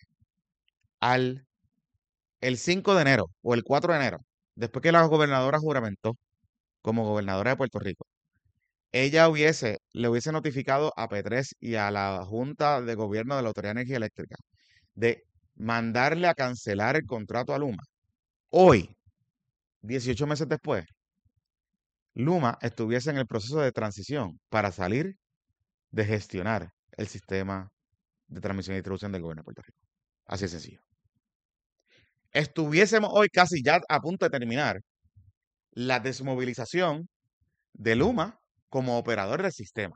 el 5 de enero o el 4 de enero, después que la gobernadora juramentó como gobernadora de Puerto Rico, ella le hubiese notificado a P3 y a la Junta de Gobierno de la Autoridad de Energía Eléctrica de mandarle a cancelar el contrato a Luma. Hoy, 18 meses después, Luma estuviese en el proceso de transición para salir de gestionar el sistema de transmisión y distribución del gobierno de Puerto Rico. Así de sencillo. Estuviésemos hoy casi ya a punto de terminar la desmovilización de Luma como operador del sistema.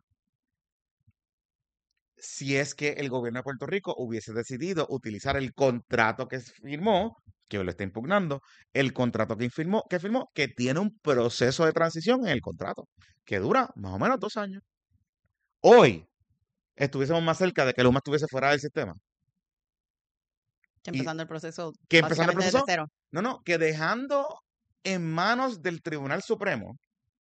Si es que el gobierno de Puerto Rico hubiese decidido utilizar el contrato que firmó, que lo está impugnando, el contrato que tiene un proceso de transición en el contrato, que dura más o menos 2 años. Hoy estuviésemos más cerca de que Luma estuviese fuera del sistema. Que empezando el proceso Que empezando el básicamente desde proceso, cero. que dejando en manos del Tribunal Supremo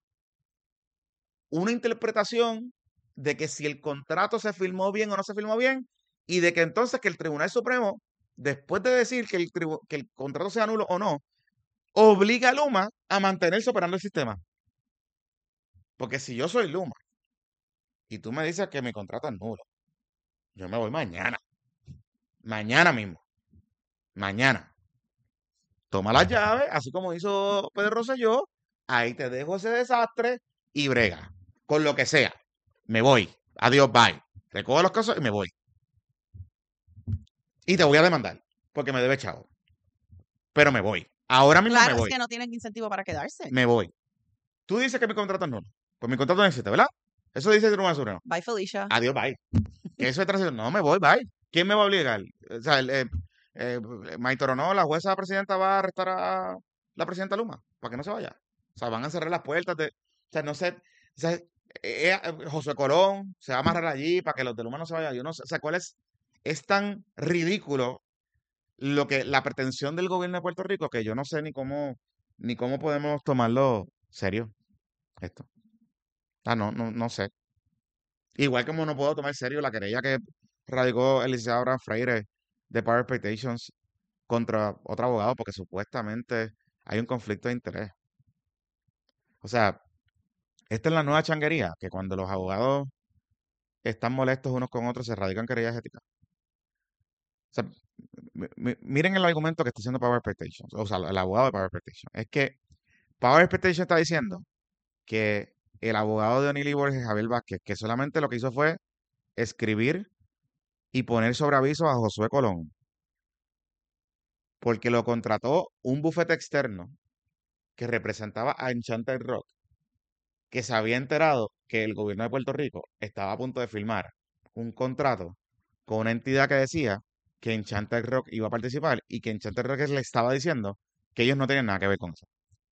una interpretación de que si el contrato se firmó bien o no se firmó bien, y de que entonces que el Tribunal Supremo, después de decir que el contrato sea nulo o no, obliga a Luma a mantenerse operando el sistema. Porque si yo soy Luma y tú me dices que mi contrato es nulo, yo me voy mañana. Mañana mismo. Mañana. Toma las llaves, así como hizo Pedro Rosselló, ahí te dejo ese desastre y brega. Con lo que sea. Me voy. Adiós, bye. Recojo los casos y me voy. Y te voy a demandar, porque me debe chavo. Pero me voy. Ahora mismo Claro, me es voy. que no tienen incentivo para quedarse. Me voy. Tú dices que mi contrato es nulo. Pues mi contrato no existe, ¿verdad? Eso dice el Tribunal Supremo. Bye, Felicia. Adiós, bye. Que eso es transición. No, me voy, bye. ¿Quién me va a obligar? O sea, Maitoro, no, la jueza presidenta va a arrestar a la presidenta Luma para que no se vaya. O sea, van a cerrar las puertas de. O sea, no sé. O sea, José Colón se va a amarrar allí para que los de Luma no se vayan. Yo no sé. O sea, ¿cuál es? Es tan ridículo la pretensión del gobierno de Puerto Rico que yo no sé ni cómo podemos tomarlo serio esto. Ah, no sé. Igual como no puedo tomar serio la querella que radicó el licenciado Abraham Freire de Power Expectations contra otro abogado porque supuestamente hay un conflicto de interés. O sea, esta es la nueva changuería, que cuando los abogados están molestos unos con otros se radican querellas éticas. O sea, miren el argumento que está haciendo Power Expectations, o sea, el abogado de Power Expectations. Es que Power Expectations está diciendo que el abogado de O'Neill Borges, Javier Vázquez, que solamente lo que hizo fue escribir y poner sobre aviso a Josué Colón, porque lo contrató un bufete externo que representaba a Enchanted Rock, que se había enterado que el gobierno de Puerto Rico estaba a punto de firmar un contrato con una entidad que decía que Enchanted Rock iba a participar y que Enchanted Rock le estaba diciendo que ellos no tenían nada que ver con eso.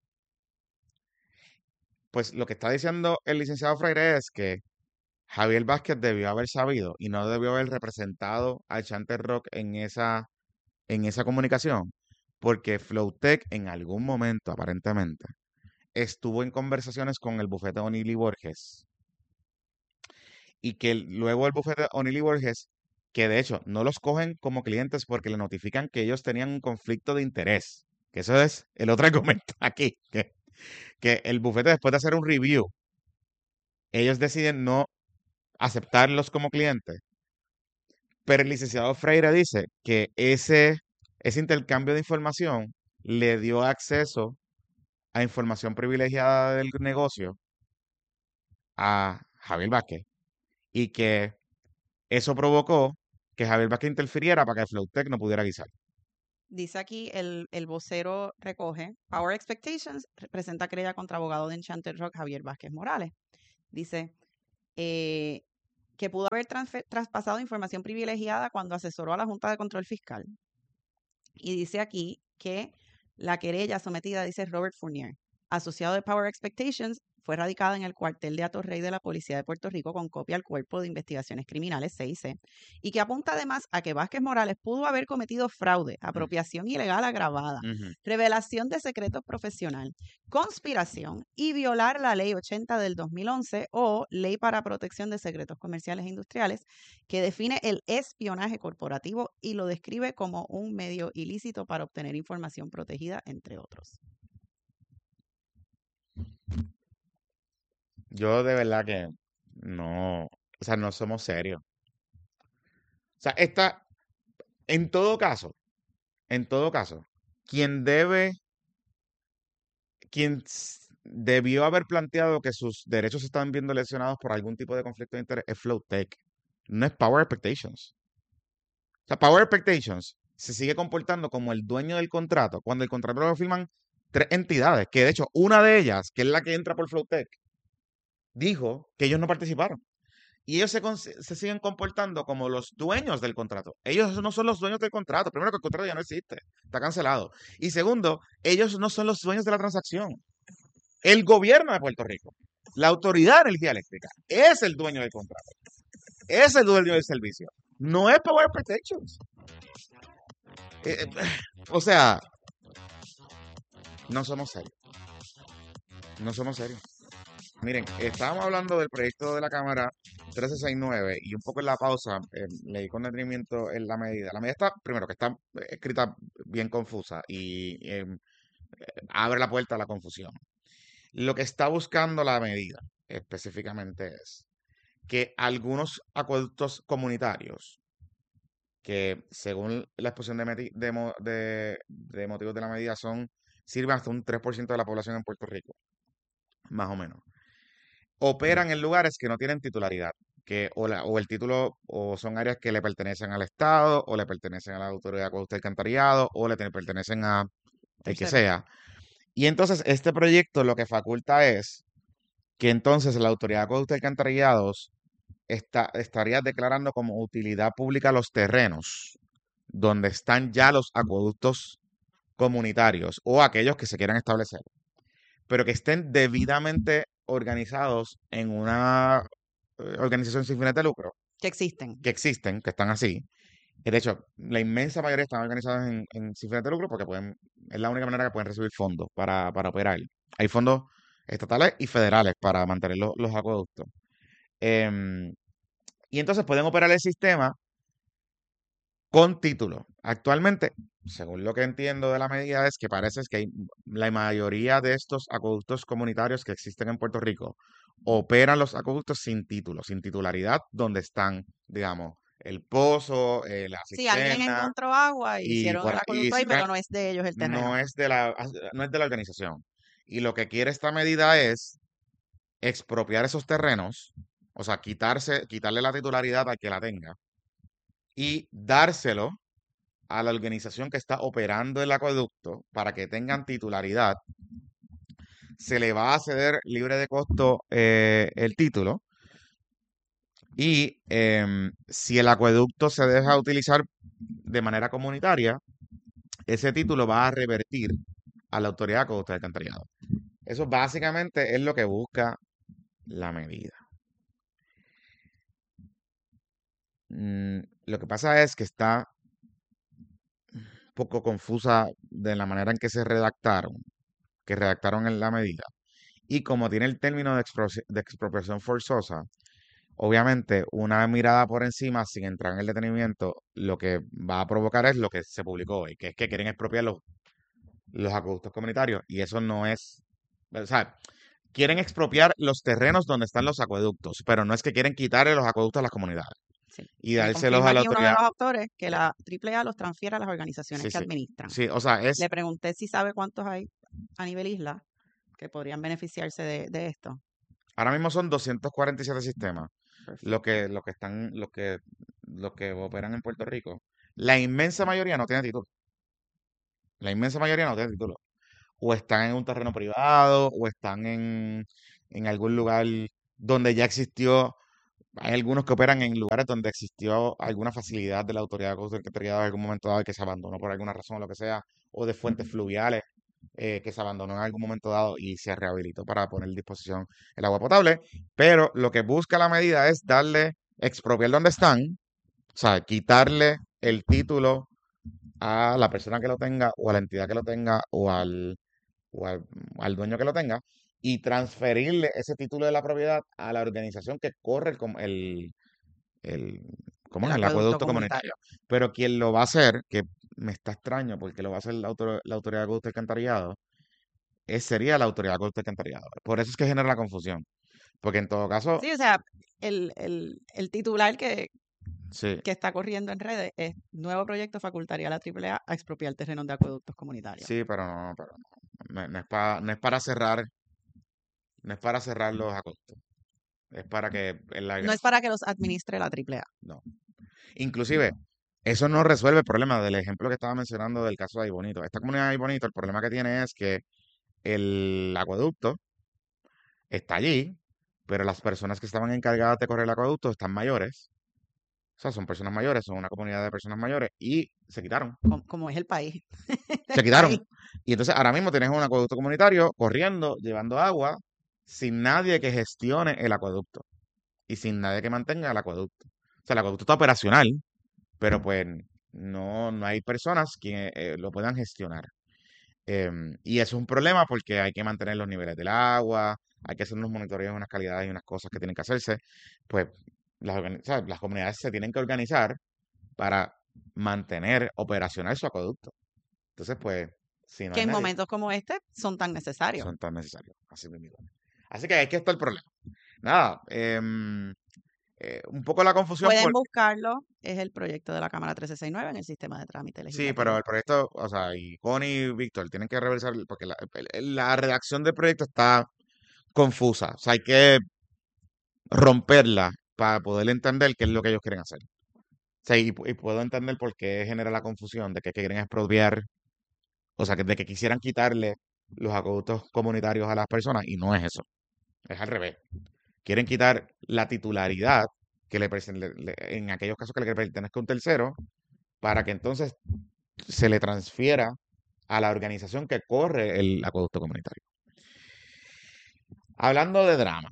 Pues lo que está diciendo el licenciado Freire es que Javier Vázquez debió haber sabido y no debió haber representado a Enchanted Rock en esa comunicación, porque Flowtech en algún momento, aparentemente, estuvo en conversaciones con el bufete O'Neill y Borges y que luego el bufete O'Neill y Borges, que de hecho no los cogen como clientes porque le notifican que ellos tenían un conflicto de interés, que eso es el otro argumento aquí, que el bufete después de hacer un review, ellos deciden no aceptarlos como clientes, pero el licenciado Freire dice que ese intercambio de información le dio acceso a información privilegiada del negocio a Javier Vázquez y que eso provocó que Javier Vázquez interfiriera para que Flowtech no pudiera guisar. Dice aquí, el vocero recoge, Power Expectations presenta querella contra abogado de Enchanted Rock Javier Vázquez Morales. Dice que pudo haber traspasado información privilegiada cuando asesoró a la Junta de Control Fiscal. Y dice aquí que la querella sometida, dice Robert Fournier, asociado de Power Expectations, fue radicada en el cuartel de Atorrey de la Policía de Puerto Rico con copia al Cuerpo de Investigaciones Criminales, CIC, y que apunta además a que Vázquez Morales pudo haber cometido fraude, apropiación ilegal agravada, revelación de secretos profesional, conspiración y violar la Ley 80 del 2011 o Ley para Protección de Secretos Comerciales e Industriales, que define el espionaje corporativo y lo describe como un medio ilícito para obtener información protegida, entre otros. Yo de verdad que no, o sea, no somos serios. O sea, en en todo caso, quien debe, debió haber planteado que sus derechos están viendo lesionados por algún tipo de conflicto de interés es Flowtech, no es Power Expectations. O sea, Power Expectations se sigue comportando como el dueño del contrato cuando el contrato lo firman tres entidades, que de hecho una de ellas, que es la que entra por Flowtech, dijo que ellos no participaron. Y ellos se siguen comportando como los dueños del contrato. Ellos no son los dueños del contrato. Primero, que el contrato ya no existe, está cancelado. Y segundo, ellos no son los dueños de la transacción. El gobierno de Puerto Rico, la Autoridad de Energía Eléctrica, es el dueño del contrato. Es el dueño del servicio. No es Power Protections. O sea, no somos serios. No somos serios. Miren, estábamos hablando del proyecto de la Cámara 1369 y un poco en la pausa leí con detenimiento en la medida. La medida está, primero, que está escrita bien confusa y abre la puerta a la confusión. Lo que está buscando la medida específicamente es que algunos acueductos comunitarios, que según la exposición de motivos de la medida sirven hasta un 3% de la población en Puerto Rico, más o menos, operan en lugares que no tienen titularidad, que o el título o son áreas que le pertenecen al Estado o le pertenecen a la Autoridad de Acueducto y Alcantarillado o le pertenecen a el que sea. Y entonces este proyecto lo que faculta es que entonces la Autoridad de Acueducto y Alcantarillados estaría declarando como utilidad pública los terrenos donde están ya los acueductos comunitarios o aquellos que se quieran establecer, pero que estén debidamente organizados en una organización sin fines de lucro. Que existen. Que existen, que están así. De hecho, la inmensa mayoría están organizados sin fines de lucro porque es la única manera que pueden recibir fondos para operar. Hay fondos estatales y federales para mantener los acueductos. Y entonces pueden operar el sistema con título. Actualmente, según lo que entiendo de la medida, es que parece que la mayoría de estos acueductos comunitarios que existen en Puerto Rico operan los acueductos sin título, sin titularidad, donde están, digamos, el pozo, la Sí, alguien cisterna, encontró agua y hicieron el y acueducto ahí, pero no es de ellos el terreno. no es de la organización. Y lo que quiere esta medida es expropiar esos terrenos, o sea, quitarle la titularidad al que la tenga y dárselo a la organización que está operando el acueducto para que tengan titularidad. Se le va a ceder libre de costo el título y si el acueducto se deja utilizar de manera comunitaria, ese título va a revertir a la Autoridad de Acueductos y Alcantarillado. Eso básicamente es lo que busca la medida. Lo que pasa es que está poco confusa de la manera en que redactaron en la medida. Y como tiene el término de expropiación forzosa, obviamente una mirada por encima, sin entrar en el detenimiento, lo que va a provocar es lo que se publicó hoy, que es que quieren expropiar los acueductos comunitarios. Y eso no es, o sea, quieren expropiar los terrenos donde están los acueductos, pero no es que quieren quitarle los acueductos a las comunidades Sí. y Me dárselos confirma a la aquí uno de autoridad. los autores que la AAA los transfiere a las organizaciones Sí, que sí, administran. sí, o sea, Le pregunté si sabe cuántos hay a nivel isla que podrían beneficiarse de esto. ahora mismo son 247 sistemas, Perfecto. lo que operan en Puerto Rico. La inmensa mayoría no tiene título. La inmensa mayoría no tiene título. O están en un terreno privado, o están en algún lugar donde ya existió. Hay algunos que operan en lugares donde existió alguna facilidad de la autoridad alcantarillado en algún momento dado y que se abandonó por alguna razón o lo que sea, o de fuentes fluviales que se abandonó en algún momento dado y se rehabilitó para poner a disposición el agua potable. Pero lo que busca la medida es expropiar donde están, o sea, quitarle el título a la persona que lo tenga o a la entidad que lo tenga o al, al dueño que lo tenga y transferirle ese título de la propiedad a la organización que corre el, ¿cómo El es? El acueducto acueducto comunitario. comunitario. Pero quien lo va a hacer, que me está extraño porque lo va a hacer la autoridad de acueducto y alcantarillado, sería la autoridad de acueducto y alcantarillado. Por eso es que genera la confusión. Porque en todo caso, Sí, o sea, el titular sí, que está corriendo en redes es nuevo proyecto facultaría a la AAA a expropiar terrenos de acueductos comunitarios. sí, pero no, no es para cerrar, no es para cerrar los acueductos. Es para que No es para que los administre la AAA. no. Inclusive, eso no resuelve el problema del ejemplo que estaba mencionando del caso de Aybonito. Esta comunidad de Aybonito, el problema que tiene es que el acueducto está allí, pero las personas que estaban encargadas de correr el acueducto están mayores. O sea, son personas mayores, son una comunidad de personas mayores y se quitaron. Como es el país. Se El país. quitaron. Y entonces ahora mismo tienes un acueducto comunitario corriendo, llevando agua, sin nadie que gestione el acueducto y sin nadie que mantenga el acueducto. O sea, el acueducto está operacional, pero pues no hay personas que lo puedan gestionar. Y eso es un problema porque hay que mantener los niveles del agua, hay que hacer unos monitoreos, unas calidades y unas cosas que tienen que hacerse. Pues o sea, las comunidades se tienen que organizar para mantener operacional su acueducto. Entonces, pues, si no Que hay en nadie, momentos como este son tan necesarios. son tan necesarios. Así mismo. Así que aquí está el problema. Nada, un poco la confusión Pueden por... buscarlo, es el proyecto de la Cámara 1369 en el sistema de trámite Sí, pero legislativo. el proyecto, o sea, y Connie y Víctor tienen que revisar, porque la redacción del proyecto está confusa. O sea, hay que romperla para poder entender qué es lo que ellos quieren hacer. O sea, y puedo entender por qué genera la confusión de que quieren expropiar, o sea, de que quisieran quitarle los acueductos comunitarios a las personas, y no es eso. Es al revés. Quieren quitar la titularidad que en aquellos casos que le pertenezca a un tercero, para que entonces se le transfiera a la organización que corre el acueducto comunitario. Hablando de drama,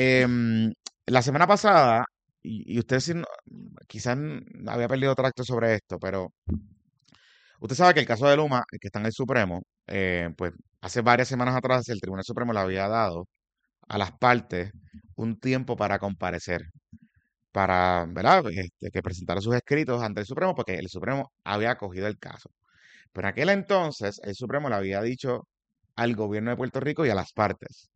la semana pasada, y usted quizás había perdido tracto sobre esto, pero usted sabe que el caso de Luma, que está en el Supremo, pues hace varias semanas atrás el Tribunal Supremo le había dado a las partes un tiempo para comparecer, para, ¿verdad? Que presentara sus escritos ante el Supremo, porque el Supremo había acogido el caso. Pero en aquel entonces el Supremo le había dicho al gobierno de Puerto Rico y a las partes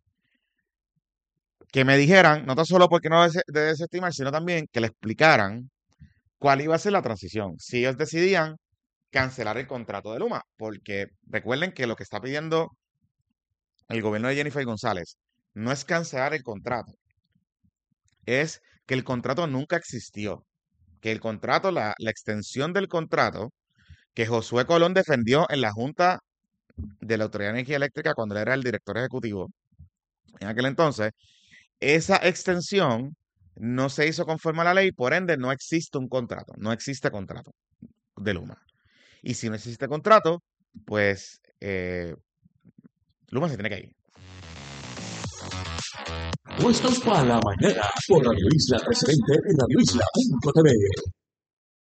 que me dijeran, no tan solo porque no de desestimar, sino también que le explicaran cuál iba a ser la transición. Si ellos decidían cancelar el contrato de Luma, porque recuerden que lo que está pidiendo el gobierno de Jennifer González no es cancelar el contrato, es que el contrato nunca existió, que el contrato, la extensión del contrato que Josué Colón defendió en la Junta de la Autoridad de Energía Eléctrica cuando él era el director ejecutivo en aquel entonces, esa extensión no se hizo conforme a la ley, por ende no existe un contrato, no existe contrato de Luma. Y si no existe contrato, pues Luma se tiene que ir. Puestos para la mañana por Radio Isla Presidente en radioisla.tv.